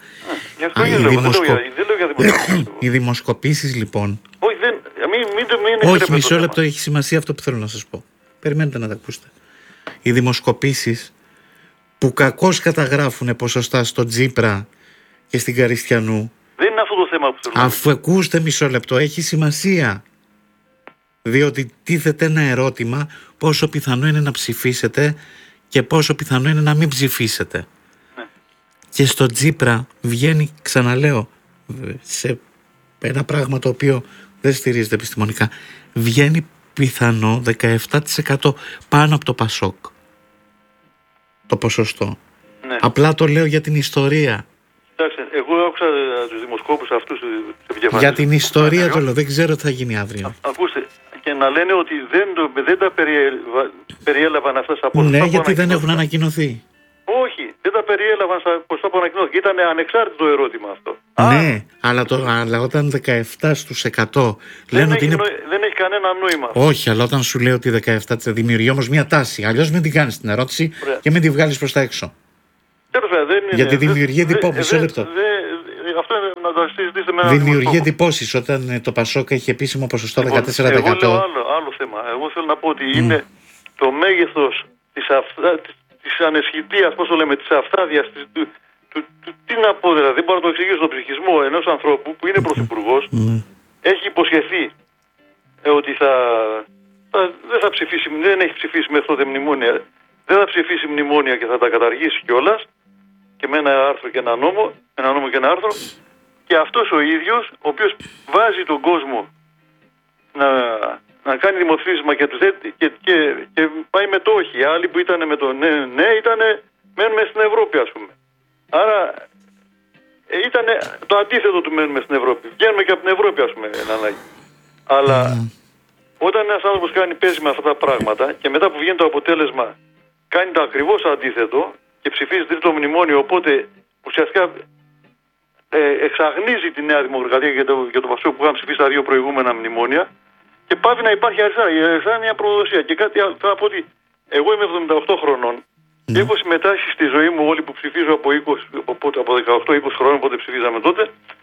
Οι δημοσκοπήσεις λοιπόν. Όχι, μισό λεπτό, έχει σημασία αυτό που θέλω να σας πω. Περιμένετε να τα ακούσετε. Οι δημοσκοπήσεις που κακώς καταγράφουν ποσοστά στο Τσίπρα και στην Καριστιανού. Δεν είναι αυτό το θέμα που θέλω. Αφού ακούστε μισό λεπτό, έχει σημασία. Διότι τίθεται ένα ερώτημα πόσο πιθανό είναι να ψηφίσετε και πόσο πιθανό είναι να μην ψηφίσετε. Ναι. Και στο Τσίπρα βγαίνει, ξαναλέω, σε ένα πράγμα το οποίο δεν στηρίζεται επιστημονικά, βγαίνει πιθανό 17% πάνω από το ΠΑΣΟΚ. Το ποσοστό. Ναι. Απλά το λέω για την ιστορία. Κοιτάξτε, εγώ άκουσα τους δημοσκόπους αυτούς για την ιστορία το λέω, δεν ξέρω τι θα γίνει αύριο. Ακούστε, και να λένε ότι δεν τα περιέλαβαν αυτά στα ποσοστά. Ναι, γιατί δεν έχουν ανακοινωθεί. Όχι, δεν τα περιέλαβαν στα ποσοστά που ανακοινώθηκε. Ήταν ανεξάρτητο ερώτημα αυτό. Ναι, αλλά όταν 17% λένε ότι είναι. Δεν έχει κανένα νόημα. Όχι, αλλά όταν σου λέει ότι 17% δημιουργεί όμως μια τάση. Αλλιώς μην την κάνεις την ερώτηση και μην την βγάλεις προς τα έξω. Γιατί δημιουργεί εντυπώσεις. Μισό λεπτό. Αυτό να το συζητήσετε με ένα δημιουργεί εντυπώσεις όταν το ΠΑΣΟΚ έχει επίσημο ποσοστό 14%. Εγώ λέω άλλο θέμα. Εγώ θέλω να πω ότι είναι το μέγεθος της ανεσχυτίας, πώς το λέμε, της αυθάδειας, τι να πω δηλαδή, δεν μπορώ να το εξηγήσω, τον ψυχισμό ενός ανθρώπου που είναι πρωθυπουργός, έχει υποσχεθεί ότι δεν έχει ψηφίσει μέχρι τότε μνημόνια, δεν θα ψηφίσει μνημόνια και θα τα καταργήσει κιόλας και με ένα άρθρο και ένα νόμο και ένα άρθρο, και αυτός ο ίδιος, ο οποίος βάζει τον κόσμο να κάνει δημοψήφισμα και πάει με το όχι. Οι άλλοι που ήταν με το ναι, μένουμε στην Ευρώπη, ας πούμε. Άρα ήταν το αντίθετο του μένουμε στην Ευρώπη. Βγαίνουμε και από την Ευρώπη, ας πούμε, εν ανάγκη. Αλλά όταν ένας άνθρωπος παίζει με αυτά τα πράγματα και μετά που βγαίνει το αποτέλεσμα κάνει το ακριβώς αντίθετο και ψηφίζει τρίτο μνημόνιο, οπότε ουσιαστικά εξαγνίζει τη Νέα Δημοκρατία για το ΠΑΣΟΚ που είχαν ψηφίσει τα δύο προηγούμενα μνημόνια και πάβει να υπάρχει αριστερά. Η αριστερά είναι μια προδοσία. Και κάτι άλλο, θα πω ότι εγώ είμαι 78 χρονών και έχω συμμετάσχει στη ζωή μου όλη που ψηφίζω από 18-20 χρόνων, οπότε ψηφίζαμε τότε.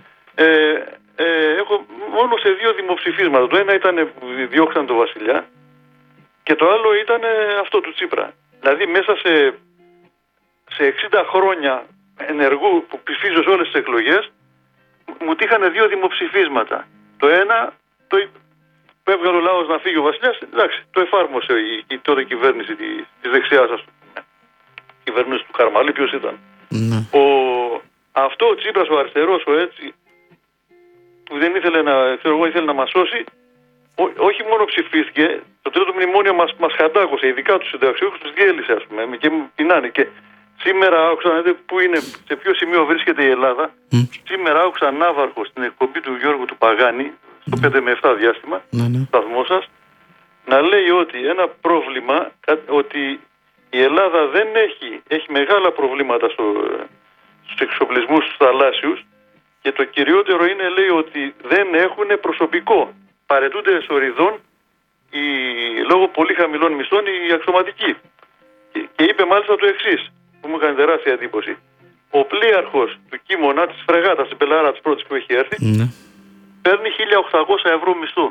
Έχω μόνο σε δύο δημοψηφίσματα. Το ένα ήταν που διώξαν τον Βασιλιά και το άλλο ήταν αυτό του Τσίπρα. Δηλαδή μέσα σε 60 χρόνια ενεργού που ψηφίζω σε όλες τις εκλογές, μου τύχανε δύο δημοψηφίσματα. Το ένα, που έβγαλε ο λαός να φύγει ο Βασιλιάς, εντάξει, το εφάρμοσε η τότε κυβέρνηση της δεξιάς, ας πούμε. Η κυβέρνηση του Καρμαλή, ποιος ήταν. Αυτό ο Τσίπρας, ο αριστερός, ο έτσι, που δεν ήθελε να μας σώσει, όχι μόνο ψηφίστηκε, το τρίτο μνημόνιο μας χαντάκωσε, ειδικά τους συνταξιούχους τους διέλυσε, ας πούμε, και πεινάνε. Και σήμερα άκουσα να δείτε πού είναι, σε ποιο σημείο βρίσκεται η Ελλάδα. Σήμερα άκουσα Ναύαρχο στην εκπομπή του Γιώργου του Παγάνη, στο 5 με 7 διάστημα, σταθμό σας, να λέει ότι ένα πρόβλημα, ότι η Ελλάδα δεν έχει μεγάλα προβλήματα στους εξοπλισμούς τους θαλάσσιους και το κυριότερο είναι, λέει, ότι δεν έχουν προσωπικό. Παρετούνται σοριδών λόγω πολύ χαμηλών μισθών οι αξιωματικοί. Και είπε μάλιστα το εξής, που μου έκανε τεράστια εντύπωση. Ο πλοίαρχος του Κίμωνα, της φρεγάτας, της Πελάρα της πρώτης που έχει έρθει, παίρνει 1.800 ευρώ μισθό.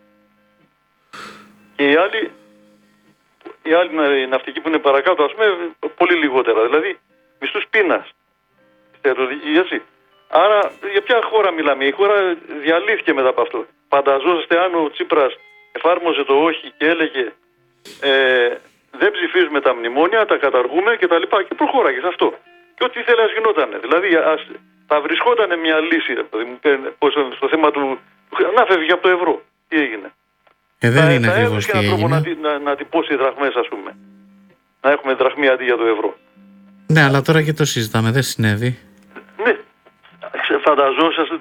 Και οι άλλοι ναυτικοί που είναι παρακάτω, ας πούμε, πολύ λιγότερα. Δηλαδή, μισθούς πείνας. Έτσι. Άρα, για ποια χώρα μιλάμε? Η χώρα διαλύθηκε μετά από αυτό. Φανταζόσαστε αν ο Τσίπρας εφάρμοζε το όχι και έλεγε δεν ψηφίζουμε τα μνημόνια, τα καταργούμε και τα λοιπά, και προχώραγε σε αυτό. Και ό,τι ήθελε ας γινότανε. Δηλαδή θα βρισκότανε μια λύση στο θέμα του να φεύγει από το ευρώ. Τι έγινε? Δεν είναι ακριβώς τι έγινε. Να τυπώσει δραχμές, ας πούμε. Να έχουμε δραχμή αντί για το ευρώ. Ναι, αλλά τώρα και το συζητάμε, δεν συνέβη. Ναι, φανταζόσαστε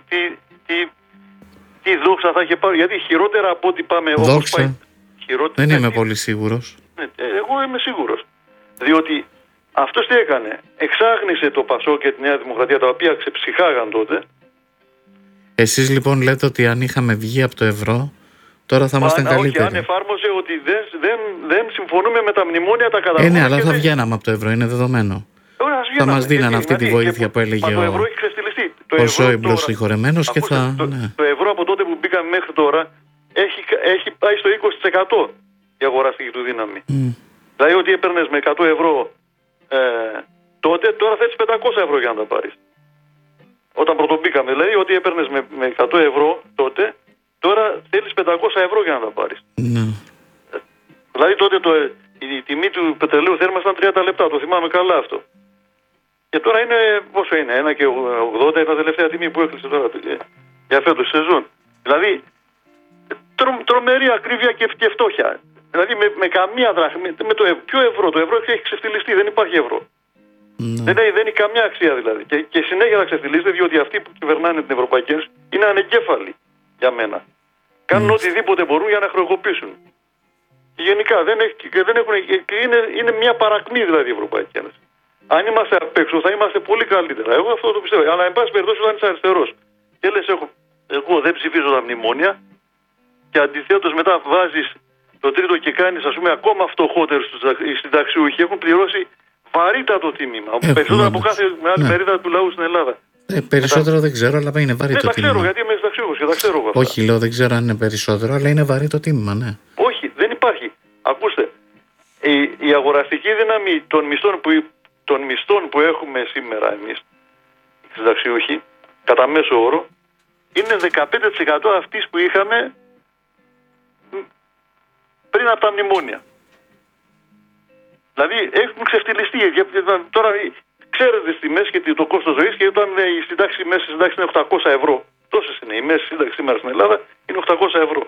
τι δόξα θα είχε πάρει. Γιατί χειρότερα από ό,τι πάμε... Δόξα. Δεν είμαι πολύ σίγουρος. Ναι, εγώ είμαι σίγουρος. Διότι αυτός τι έκανε? Εξάγνησε το ΠΑΣΟΚ και τη Νέα Δημοκρατία, τα οποία ξεψυχάγαν τότε. Εσείς λοιπόν λέτε ότι αν είχαμε βγει από το ευρώ, τώρα θα ήμασταν καλύτεροι. Όχι, αν εφάρμοζε ότι δεν συμφωνούμε με τα μνημόνια, τα καταργούμε. Ναι, αλλά θα βγαίναμε από το ευρώ, είναι δεδομένο. Θα μας δίνανε αυτή τη βοήθεια που έλεγε το ευρώ έχει ξεστηλιστεί. ο Σόιμπλος συγχωρεμένος και θα... Το ευρώ από τότε που μπήκαμε μέχρι τώρα έχει πάει στο 20% η αγοραστική του δύναμη. Δηλαδή ότι έπαιρνες με 100 ευρώ τότε, τώρα θέλεις 500 ευρώ για να τα πάρεις. Όταν πρωτομπήκαμε, δηλαδή ότι έπαιρνες με 100 ευρώ τότε, τώρα θέλεις 500 ευρώ για να τα πάρεις. Δηλαδή τότε η τιμή του πετρελαίου θέρμας ήταν 30 λεπτά, το θυμάμαι καλά αυτό. Και τώρα είναι, πόσο είναι, 1,80 είναι η τελευταία τιμή που έκλεισε τώρα για φέτος σεζόν. Δηλαδή, τρομερή ακρίβεια και φτώχεια. Δηλαδή με καμία δραχμή, με ποιο ευρώ, το ευρώ έχει ξεφτυλιστεί, δεν υπάρχει ευρώ. Δεν έχει καμιά αξία δηλαδή. Και συνέχεια θα ξεφτυλίζεται, διότι αυτοί που κυβερνάνε την Ευρωπαϊκή Ένωση είναι ανεγκέφαλοι για μένα. Κάνουν οτιδήποτε μπορούν για να χρεοκοπήσουν. Και γενικά δεν έχουν, είναι μια παρακμή δηλαδή η Ευρωπαϊκή Ένωση. Αν είμαστε απ' έξω θα είμαστε πολύ καλύτερα. Εγώ αυτό το πιστεύω. Αλλά εν πάση περιπτώσει όταν είσαι αριστερός και λες εγώ δεν ψηφίζω τα μνημόνια και αντιθέτως μετά βάζεις το τρίτο και κάνεις ας πούμε ακόμα φτωχότερους οι συνταξιούχοι, έχουν πληρώσει βαρύτατο τίμημα. Περισσότερο από κάθε άλλη μερίδα του λαού στην Ελλάδα. Περισσότερο δεν ξέρω, αλλά είναι βαρύ το τίμημα. Δεν ξέρω γιατί είμαι συνταξιούχος και τα ξέρω εγώ. Όχι, λέω δεν ξέρω αν είναι περισσότερο, αλλά είναι βαρύ το τίμημα, ναι. Όχι, δεν υπάρχει. Ακούστε, η αγοραστική δύναμη των μισθών που έχουμε σήμερα εμείς, οι συνταξιούχοι, κατά μέσο όρο, είναι 15% αυτής που είχαμε πριν από τα μνημόνια. Δηλαδή έχουν ξεφτυλιστεί. Τώρα ξέρετε τις τιμές και το κόστος ζωής, και όταν η μέση συντάξη είναι 800 ευρώ. Τόσες είναι. Η μέση σύνταξη σήμερα στην Ελλάδα είναι 800 ευρώ.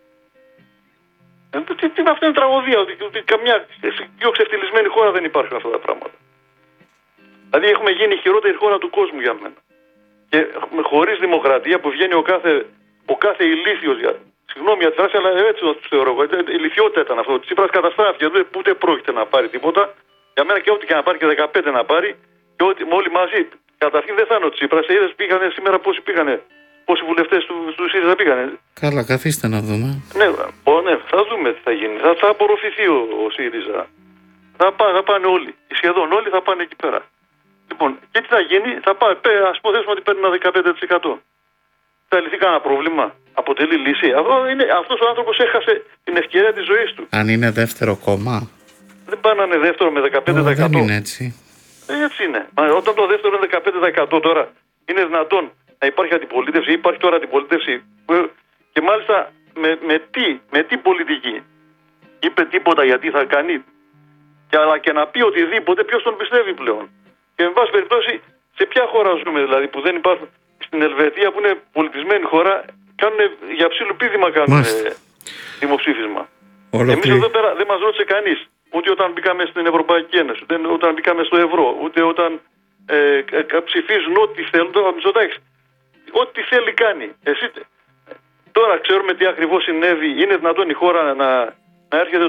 Αυτό είναι τραγωδία. Ότι καμιά πιο ξεφτυλισμένη χώρα δεν υπάρχουν αυτά τα πράγματα. Δηλαδή έχουμε γίνει η χειρότερη χώρα του κόσμου για μένα. Και χωρίς δημοκρατία που βγαίνει ο κάθε ηλίθιος, συγγνώμη για τη φράση, αλλά έτσι το θεωρώ. Ηλιθιότητα ήταν αυτό. Ο Τσίπρας καταστράφηκε. Ούτε πρόκειται να πάρει τίποτα. Για μένα και ό,τι και να πάρει και 15 να πάρει, και όλοι μαζί. Καταρχήν δεν θα είναι ο Τσίπρας. Είδες πήγανε σήμερα πόσοι βουλευτές του ΣΥΡΙΖΑ πήγανε. Καλά, καθίστε να δούμε. Ναι, θα δούμε τι θα γίνει. Θα απορροφηθεί ο ΣΥΡΙΖΑ. Θα πάνε όλοι. Σχεδόν όλοι θα πάνε εκεί πέρα. Λοιπόν, και τι θα γίνει? Ας υποθέσουμε ότι παίρνει ένα 15%. Θα λυθεί κανένα πρόβλημα? Αποτελεί λύση? Αυτός ο άνθρωπος έχασε την ευκαιρία της ζωής του. Αν είναι δεύτερο κόμμα. Δεν πάνε να είναι δεύτερο με 15%. Δεν είναι έτσι. Έτσι είναι. Όταν το δεύτερο είναι 15% τώρα, είναι δυνατόν να υπάρχει αντιπολίτευση? Υπάρχει τώρα αντιπολίτευση και μάλιστα με τι πολιτική? Είπε τίποτα γιατί θα κάνει? Αλλά και να πει οτιδήποτε, ποιος τον πιστεύει πλέον? Και με πάση περιπτώσει, σε ποια χώρα ζούμε δηλαδή που δεν υπάρχουν? Στην Ελβετία που είναι πολιτισμένη χώρα, για ψήλου πίδημα κάνουν δημοψήφισμα. Εμείς εδώ πέρα δεν μας ρώτησε κανείς. Ούτε όταν μπήκαμε στην Ευρωπαϊκή Ένωση, ούτε όταν μπήκαμε στο ευρώ, ούτε όταν ψηφίζουν ό,τι θέλουν. Τώρα Μητσοτάκης, ό,τι θέλει κάνει. Τώρα ξέρουμε τι ακριβώς συνέβη. Είναι δυνατόν η χώρα να έρχεται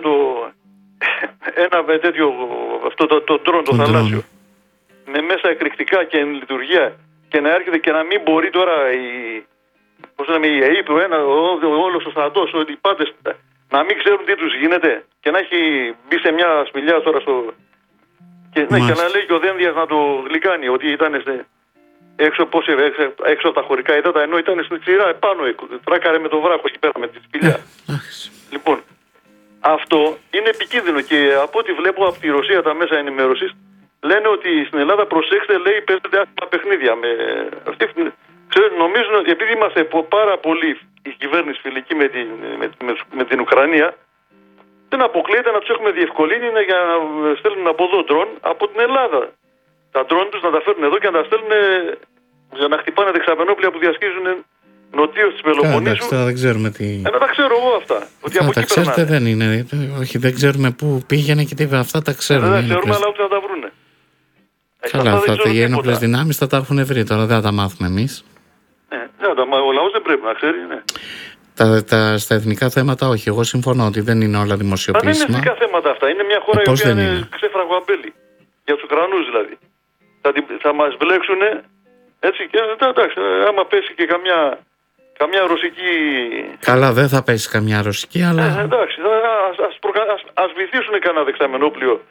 ένα τέτοιο, το ντρόν, το θαλάσσιο, με μέσα εκρηκτικά και εν λειτουργία, και να έρχεται και να μην μπορεί τώρα η ΑΕΠ, όλος ο στρατός, όλοι οι πάντες να μην ξέρουν τι τους γίνεται, και να έχει μπει σε μια σπηλιά τώρα και να λέει και ο Δένδιας να το γλυκάνει ότι ήταν έξω από τα χωρικά ύδατα, ενώ ήταν στην ξηρά επάνω, τράκαρε με το βράχο εκεί πέρα με τη σπηλιά. Λοιπόν, αυτό είναι επικίνδυνο, και από ό,τι βλέπω από τη Ρωσία τα μέσα ενημέρωσης λένε ότι στην Ελλάδα, προσέξτε, παίζονται άσχημα παιχνίδια. Νομίζουν ότι επειδή είμαστε πάρα πολύ η κυβέρνηση φιλική με την Ουκρανία, δεν αποκλείεται να τους έχουμε διευκολύνει για να στέλνουν από εδώ ντρόν από την Ελλάδα. Τα ντρόν τους να τα φέρνουν εδώ και να τα στέλνουν για να χτυπάνε δεξαμενόπλια που διασχίζουν νοτίως της Πελοποννήσου. Τώρα δεν ξέρουμε τι. Τα ξέρω εγώ αυτά. Ότι από τα εκεί ξέρετε περνάνε. δεν είναι. Όχι, δεν ξέρουμε πού πήγαινε και τι. Αυτά τα ξέρουμε. Δεν τα ξέρουμε, αλλά ούτε να τα βρούνε. Καλά, αυτά οι ένοπλες δυνάμεις θα τα έχουν βρει τώρα. Δεν θα τα μάθουμε εμείς. Ο λαός δεν πρέπει να ξέρει, ναι. Στα εθνικά θέματα όχι. Εγώ συμφωνώ ότι δεν είναι όλα δημοσιοποιήσιμα. Δεν είναι εθνικά θέματα αυτά. Είναι μια χώρα η οποία είναι ξέφραγο αμπέλι. Για τους Ουκρανούς δηλαδή. Θα μας βλέξουν έτσι και εντάξει. Άμα πέσει και καμιά ρωσική. Καλά, δεν θα πέσει καμιά ρωσική, αλλά. Εντάξει. Ας βυθίσουν κανένα δεξαμενόπλιο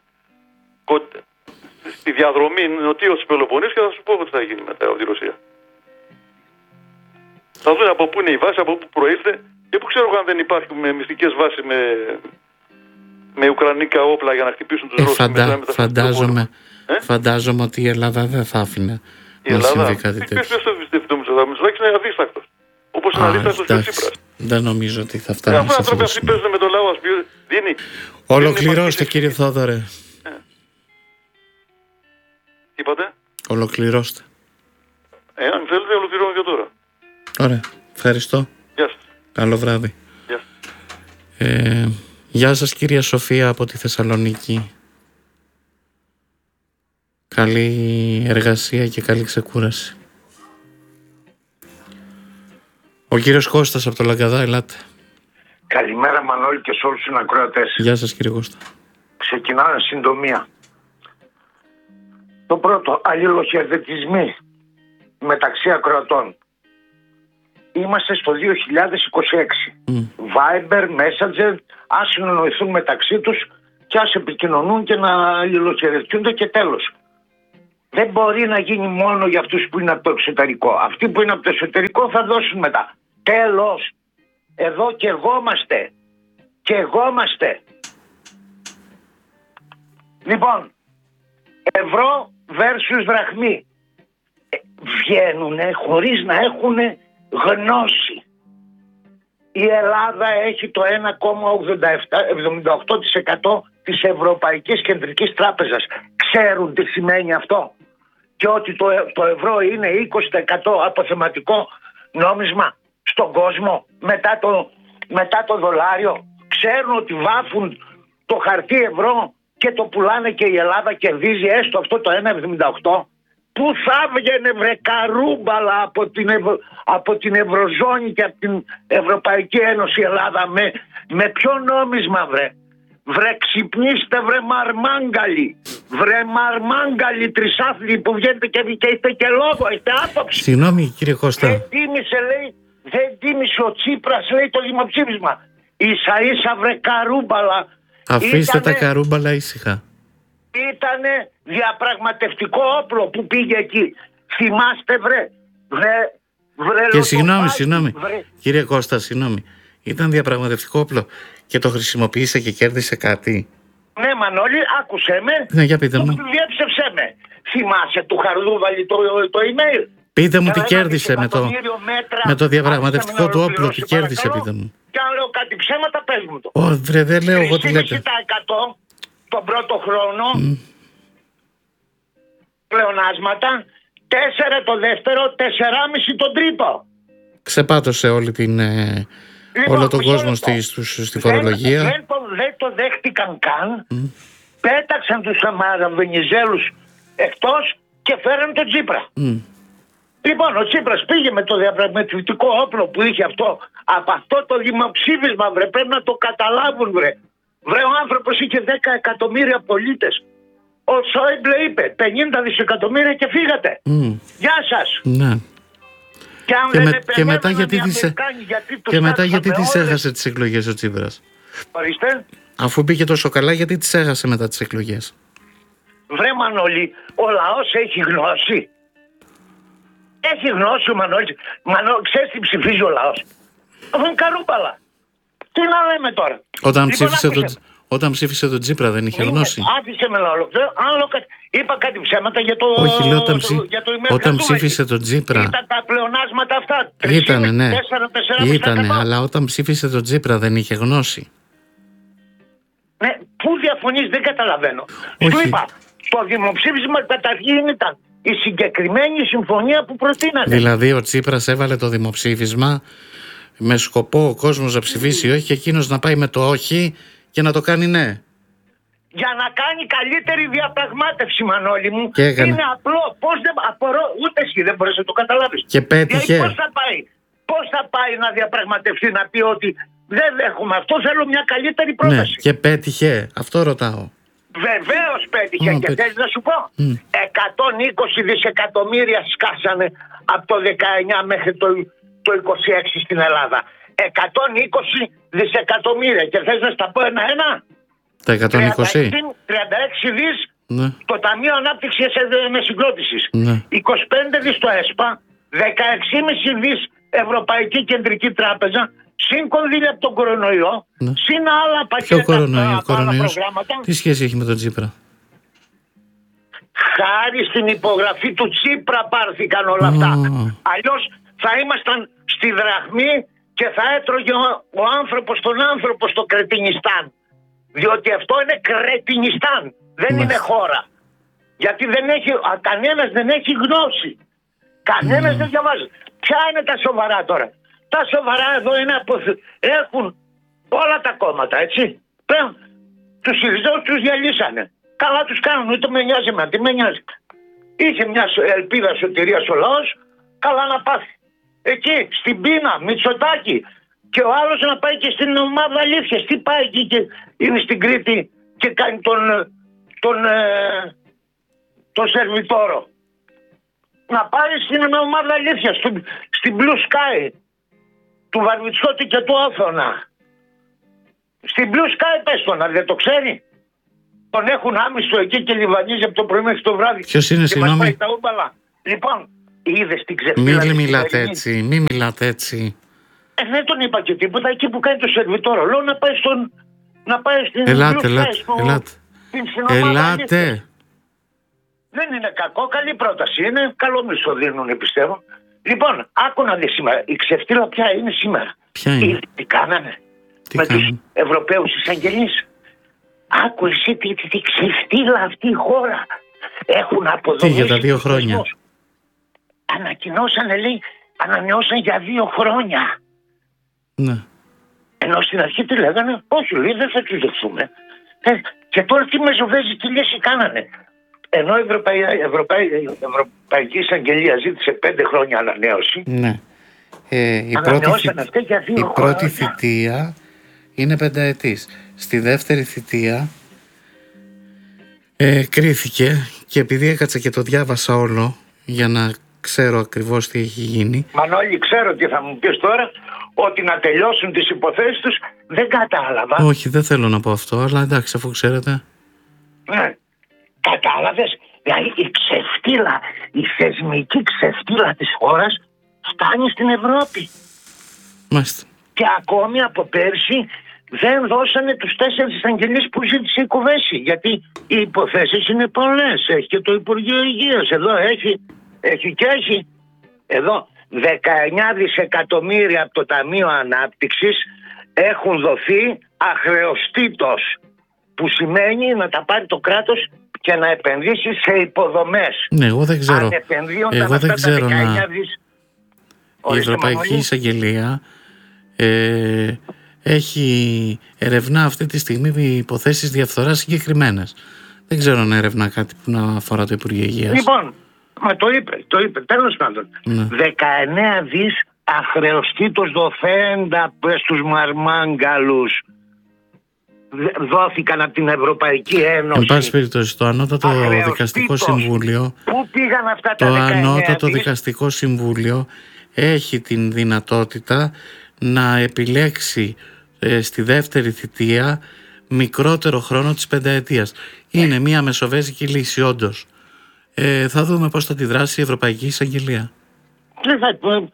στη διαδρομή νοτίως της Πελοποννήσου και θα σου πω τι θα γίνει μετά από τη Ρωσία. Θα δουν από πού είναι η βάση, από πού προήλθε και πού ξέρω αν δεν υπάρχουν μυστικές βάσεις με ουκρανικά όπλα για να χτυπήσουν τους Ρώσους. Φαντάζομαι ότι η Ελλάδα δεν θα άφηνε να συμβεί κάτι τέτοιο. Ποιος το πιστεύει το Μητσοτάκη, είναι αδίστακτος. Όπως είναι αδίστακτος και ο Τσίπρας. Δεν νομίζω ότι θα φτάσει. Αυτοί οι άνθρωποι αυτοί παίζουν με το λαό. Ολοκληρώστε κύριε Θόδωρε. Τι είπατε? Ολοκληρώστε. Αν θέλετε ολοκληρώνω και τώρα. Ωραία. Ευχαριστώ. Γεια σας. Καλό βράδυ. Γεια. Γεια σας κυρία Σοφία από τη Θεσσαλονίκη. Καλή εργασία και καλή ξεκούραση. Ο κύριος Κώστας από το Λαγκαδά, ελάτε. Καλημέρα Μανώλη και σε όλους τους ακροατές. Γεια σας κύριε Κώστα. Ξεκινάω εν συντομία. Το πρώτο, αλληλοχαιρετισμοί μεταξύ ακροατών. Είμαστε στο 2026. Viber, Messenger, ας συνονοηθούν μεταξύ τους και ας επικοινωνούν και να αλληλοχαιρετιούνται και τέλος. Δεν μπορεί να γίνει μόνο για αυτούς που είναι από το εξωτερικό. Αυτοί που είναι από το εσωτερικό θα δώσουν μετά. Τέλος. Εδώ και εγώμαστε. Και εγώμαστε. Λοιπόν, ευρώ versus δραχμή. Βγαίνουνε χωρίς να έχουν γνώση. Η Ελλάδα έχει το 1,78% της Ευρωπαϊκής Κεντρικής Τράπεζας. Ξέρουν τι σημαίνει αυτό? Και ότι το ευρώ είναι 20% αποθεματικό νόμισμα στον κόσμο μετά το δολάριο. Ξέρουν ότι βάφουν το χαρτί ευρώ και το πουλάνε και η Ελλάδα κερδίζει έστω αυτό το 1,78. Πού θα βγαινε βρε καρούμπαλα από την Ευρωζώνη και από την Ευρωπαϊκή Ένωση Ελλάδα με ποιο νόμισμα βρε? Βρε ξυπνήστε βρε μαρμάγκαλοι. Βρε μαρμάγκαλοι τρισάθλοι που βγαίνετε και είστε και λόγο, είστε άποψη. Συγγνώμη κύριε Κώστα. Δεν τίμησε ο Τσίπρας λέει το δημοψήφισμα. Ίσα ίσα βρε καρούμπαλα. Αφήστε τα καρούμπαλα ήσυχα. Ήτανε διαπραγματευτικό όπλο που πήγε εκεί. Θυμάστε βρε και συγγνώμη κύριε Κώστα, συγγνώμη. Ήταν διαπραγματευτικό όπλο και το χρησιμοποίησε και κέρδισε κάτι? Ναι Μανώλη, άκουσέ με. Ναι, για πείτε μου. Διέψευσέ με. Θυμάσαι του Χαρδούβαλη το email? Πείτε μου τι κέρδισε με το διαπραγματευτικό του όπλο. Τι κέρδισε, πείτε μου. Και αν λέω κάτι ψέματα, πες μου το. Βρε, δεν λέω εγώ τι λέτε. 3,5% τον πρώτο χρόνο πλεονάσματα, 4 το δεύτερο, 4,5 τον τρίτο. Ξεπάτωσε όλη όλο τον κόσμο στη φορολογία. Δεν το δέχτηκαν καν. Πέταξαν τους Αμαραβενιζέλους εκτός και φέραν τον Τσίπρα. Λοιπόν, ο Τσίπρας πήγε με το διαπραγματευτικό όπλο που είχε αυτό. Από αυτό το δημοψήφισμα, βρε, πρέπει να το καταλάβουν, βρε. Βρε, ο άνθρωπος είχε 10 εκατομμύρια πολίτες. Ο Σόιμπλε είπε 50 δισεκατομμύρια και φύγατε. Γεια σας. Ναι. Και μετά γιατί τις έχασε τις εκλογές ο Τσίπρας? Ορίστε. Αφού πήγε τόσο καλά, γιατί τις έχασε μετά τις εκλογές? Βρε Μανώλη, ο λαός έχει γνώση. Έχει γνώση ο Μανώλης. Ξέρεις τι ψηφίζει ο λαός? Αφού είναι καρούμπαλα. Τι να λέμε τώρα? Όταν ψήφισε τον Τσίπρα δεν είχε γνώση? Άφησε με να ολοκληρώσω. Είπα κάτι ψέματα για το. Όχι, λέω όταν το ψήφισε τον Τσίπρα. Ήταν τα πλεονάσματα αυτά. Ήτανε, ναι. 4, Ήτανε, αλλά όταν ψήφισε τον Τσίπρα δεν είχε γνώση. Ναι, πού διαφωνείς, δεν καταλαβαίνω. Όχι. Σου είπα, το δημοψήφισμα καταρχήν ήταν η συγκεκριμένη συμφωνία που προτείνατε. Δηλαδή ο Τσίπρας έβαλε το δημοψήφισμα με σκοπό ο κόσμος να ψηφίσει όχι και εκείνος να πάει με το όχι και να το κάνει ναι. Για να κάνει καλύτερη διαπραγμάτευση, Μανώλη μου. Και έκανε. Είναι απλό. Πώς δεν απορώ, ούτε εσύ δεν μπορείς να το καταλάβεις. Και πέτυχε. Δηλαδή, πώς θα πάει να διαπραγματευτεί, να πει ότι δεν δέχομαι αυτό, θέλω μια καλύτερη πρόταση. Ναι, και πέτυχε. Αυτό ρωτάω. Βεβαίως πέτυχε. Και θες να σου πω, 120 δισεκατομμύρια σκάσανε από το 19 μέχρι το 26 στην Ελλάδα. 120 δισεκατομμύρια. Και θες να στα πω ένα-ένα? Τα 120. 36 δις το Ταμείο Ανάπτυξης Μεσυγκρότησης. 25 δις το ΕΣΠΑ. 16,5 δις Ευρωπαϊκή Κεντρική Τράπεζα. Συν κονδύλια από τον κορονοϊό. Συν άλλα πακέτα από άλλα προγράμματα. Τι σχέση έχει με τον Τσίπρα? Χάρη στην υπογραφή του Τσίπρα πάρθηκαν όλα αυτά. Αλλιώς θα ήμασταν στη δραχμή και θα έτρωγε ο άνθρωπος τον άνθρωπο στο Κρετινιστάν. Διότι αυτό είναι Κρετινιστάν, δεν είναι χώρα. Γιατί κανένας δεν έχει γνώση. Κανένας δεν διαβάζει. Ποια είναι τα σοβαρά τώρα? Τα σοβαρά εδώ είναι έχουν όλα τα κόμματα, έτσι. Τους Συριζέους τους διαλύσανε. Καλά τους κάνουν, ούτε με νοιάζει με, τι με νοιάζει. Είχε μια ελπίδα σωτηρίας ο λαός, καλά να πάθει. Εκεί, στην πείνα, Μητσοτάκη. Και ο άλλος να πάει και στην ομάδα αλήθειας. Τι πάει εκεί και είναι στην Κρήτη και κάνει τον σερβιτόρο. Να πάει στην ομάδα αλήθειας, στην Blue Sky, του Βαρβιτσιώτη και του Όθωνα. Στην Blue Sky πες το, να δεν το ξέρει. Τον έχουν άμυστο εκεί και λιβανίζει από το πρωί μέχρι το βράδυ. Ποιος είναι, συγγνώμη? Λοιπόν, είδες την ξεφύλα. Μην μιλάτε έτσι, μην μιλάτε έτσι. Δεν τον είπα και τίποτα, εκεί που κάνει το σερβιτόρο. Λέω να πάει στην Ελάτε. Δεν είναι κακό, καλή πρόταση είναι. Καλό μισθό δίνουν, πιστεύω. Λοιπόν, άκου να δεις σήμερα. Η ξεφτύλα ποια είναι σήμερα? Ποια είναι? Τι κάνανε με τους Ευρωπαίους εισαγγελείς? Άκου εσύ τι ξεφτύλα αυτή η χώρα. Έχουν αποδομήσει. Τι, για τα 2 χρόνια? Ανακοινώσανε, λέει, ανανεώσαν για 2 χρόνια. Ναι. Ενώ στην αρχή τι λέγανε? Όχι, λέει, δεν θα τους δεχθούμε. Και τώρα τι μεζοβέζικη λύση κάνανε? Ενώ η Ευρωπαϊκή Εισαγγελία ζήτησε 5 χρόνια ανανέωση. Ναι. Η πρώτη θητεία είναι 5ετής. Στη δεύτερη θητεία κρίθηκε, και επειδή έκατσα και το διάβασα όλο για να ξέρω ακριβώς τι έχει γίνει. Μανώλη, ξέρω τι θα μου πεις τώρα, ότι να τελειώσουν τις υποθέσεις τους, δεν κατάλαβα. Όχι, δεν θέλω να πω αυτό, αλλά εντάξει, αφού ξέρετε. Ναι, κατάλαβες. Δηλαδή η ξεφτύλα, η θεσμική ξεφτύλα της χώρας φτάνει στην Ευρώπη. Μάλιστα. Και ακόμη από πέρσι δεν δώσανε τους 4 εισαγγελείς που ζήτησε η Κουβέση. Γιατί οι υποθέσεις είναι πολλές. Έχει και το Υπουργείο Υγείας. Εδώ έχει και έχει. Εδώ 19 δισεκατομμύρια από το Ταμείο Ανάπτυξης έχουν δοθεί αχρεωστήτως. Που σημαίνει να τα πάρει το κράτος και να επενδύσει σε υποδομές. Ναι, εγώ δεν ξέρω. Εγώ δεν ξέρω η Ευρωπαϊκή Εισαγγελία ερευνά αυτή τη στιγμή υποθέσεις διαφθοράς συγκεκριμένες. Δεν ξέρω να ερευνά κάτι που να αφορά το Υπουργείο Υγείας. Λοιπόν, μα το είπε, τέλος πάντων. Ναι. 19 δις αχρεωστήτως δοθέντα στους μαρμάγκαλους δόθηκαν από την Ευρωπαϊκή Ένωση. Εν πάση περιπτώσει, το Ανώτατο Δικαστικό Συμβούλιο. Πού πήγαν αυτά τα 19 Το Ανώτατο Δικαστικό Συμβούλιο έχει την δυνατότητα να επιλέξει στη δεύτερη θητεία μικρότερο χρόνο της 5ετίας. Είναι μια μεσοβέζικη λύση, όντως. Θα δούμε πώς θα τη δράσει η Ευρωπαϊκή Εισαγγελία.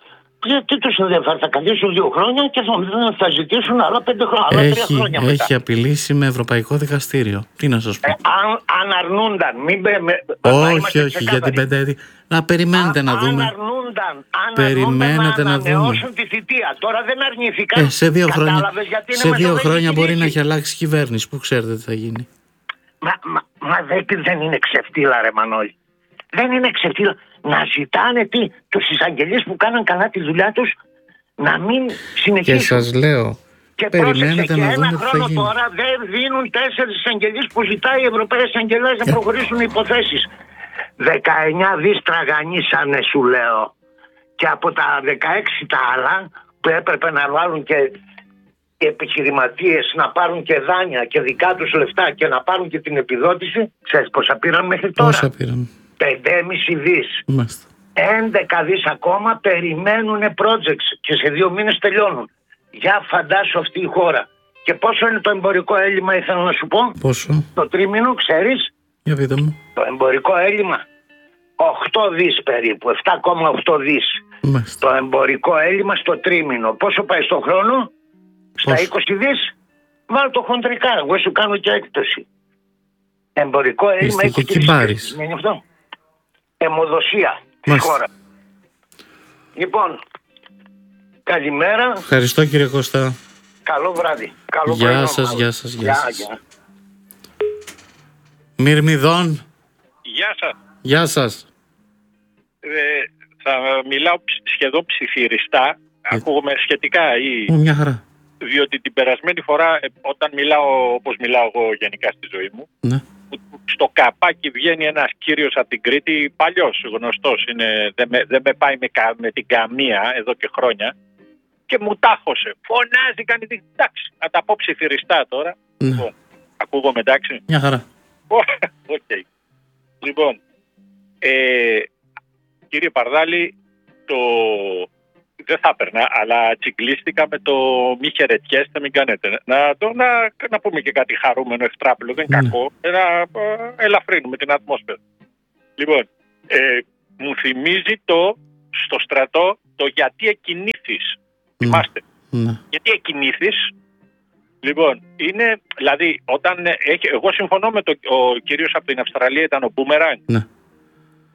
Τι τους ενδιαφέρει, θα καθίσουν 2 χρόνια και θα ζητήσουν άλλα 5 χρόνια, άλλα 3 χρόνια μετά. Έχει απειλήσει με Ευρωπαϊκό Δικαστήριο. Τι να σας πω. Αν αρνούνταν, όχι, για την πενταετία. Να περιμένετε να δούμε. Αν Περιμένετε να δούμε. ανανεώσουν τη θητεία. Τώρα δεν αρνήθηκαν. Σε 2 χρόνια, σε 2 χρόνια μπορεί να έχει έχει αλλάξει κυβέρνηση. Πού ξέρετε τι θα γίνει. Μα δεν είναι ξεφτύλα, ρε Μανώλη. Δεν είναι ξεφτύλα. Να ζητάνε τους εισαγγελείς που κάναν καλά τη δουλειά τους να μην συνεχίσουν. Και σας λέω, και περιμένετε να δούμε τι θα χρόνο γίνει. τώρα δεν δίνουν 4 εισαγγελείς που ζητάει οι Ευρωπαίοι εισαγγελές να προχωρήσουν υποθέσεις. 19 δις τραγανίσανε, σου λέω. Και από τα 16 τα άλλα που έπρεπε να βάλουν και οι επιχειρηματίες να πάρουν και δάνεια και δικά τους λεφτά και να πάρουν και την επιδότηση, ξέρεις πόσα πήραν μέχρι τώρα? Πόσα πήραν? 5,5 δις. Μάλιστα. 11 δις ακόμα περιμένουν projects και σε 2 μήνες τελειώνουν. Για φαντάσου αυτή η χώρα. Και πόσο είναι το εμπορικό έλλειμμα, ήθελα να σου πω. Πόσο? Το τρίμηνο, ξέρεις? Για πείτε μου. Το εμπορικό έλλειμμα 8 δις περίπου, 7,8 δις. Μάλιστα. Το εμπορικό έλλειμμα στο τρίμηνο. Πόσο πάει στο χρόνο? Στα 20 δις. Βάλω το χοντρικά, εγώ σου κάνω και έκπτωση. Εμπορικό έλλειμμα 20 δις. Είναι αυτό. Αιμοδοσία στη χώρα. Λοιπόν, καλημέρα. Ευχαριστώ κύριε Κώστα. Καλό βράδυ. Καλό Γεια σας, γεια σας, γεια σας. Μυρμηδών. Γεια σας. Γεια σας. Θα μιλάω σχεδόν ψιθυριστά. Ακούγομαι σχετικά ή... Μια χαρά. Διότι την περασμένη φορά όταν μιλάω όπως μιλάω εγώ γενικά στη ζωή μου, ναι, στο καπάκι βγαίνει ένας κύριος από την Κρήτη, παλιός, γνωστός, δεν με πάει με την καμία εδώ και χρόνια, και μου τάχωσε. Φωνάζει, κάνει την... Εντάξει, να τα πω ψιθυριστά τώρα. Ναι. Λοιπόν, ακούγομαι εντάξει? Μια χαρά. Okay. Λοιπόν, κύριε Παρδάλη, δεν θα έπαιρνα, αλλά τσιγκλίστηκα με το μη χαιρετιέστε, μην κάνετε. Να πούμε και κάτι χαρούμενο, ευτράπελο, δεν είναι κακό. Να ελαφρύνουμε την ατμόσφαιρα. Λοιπόν, μου θυμίζει στο στρατό το γιατί εκκινήθης. Θυμάστε. Γιατί εκκινήθης. Λοιπόν, είναι, δηλαδή, όταν εγώ συμφωνώ με ο κύριος από την Αυστραλία, ήταν ο Μπούμεραγκ.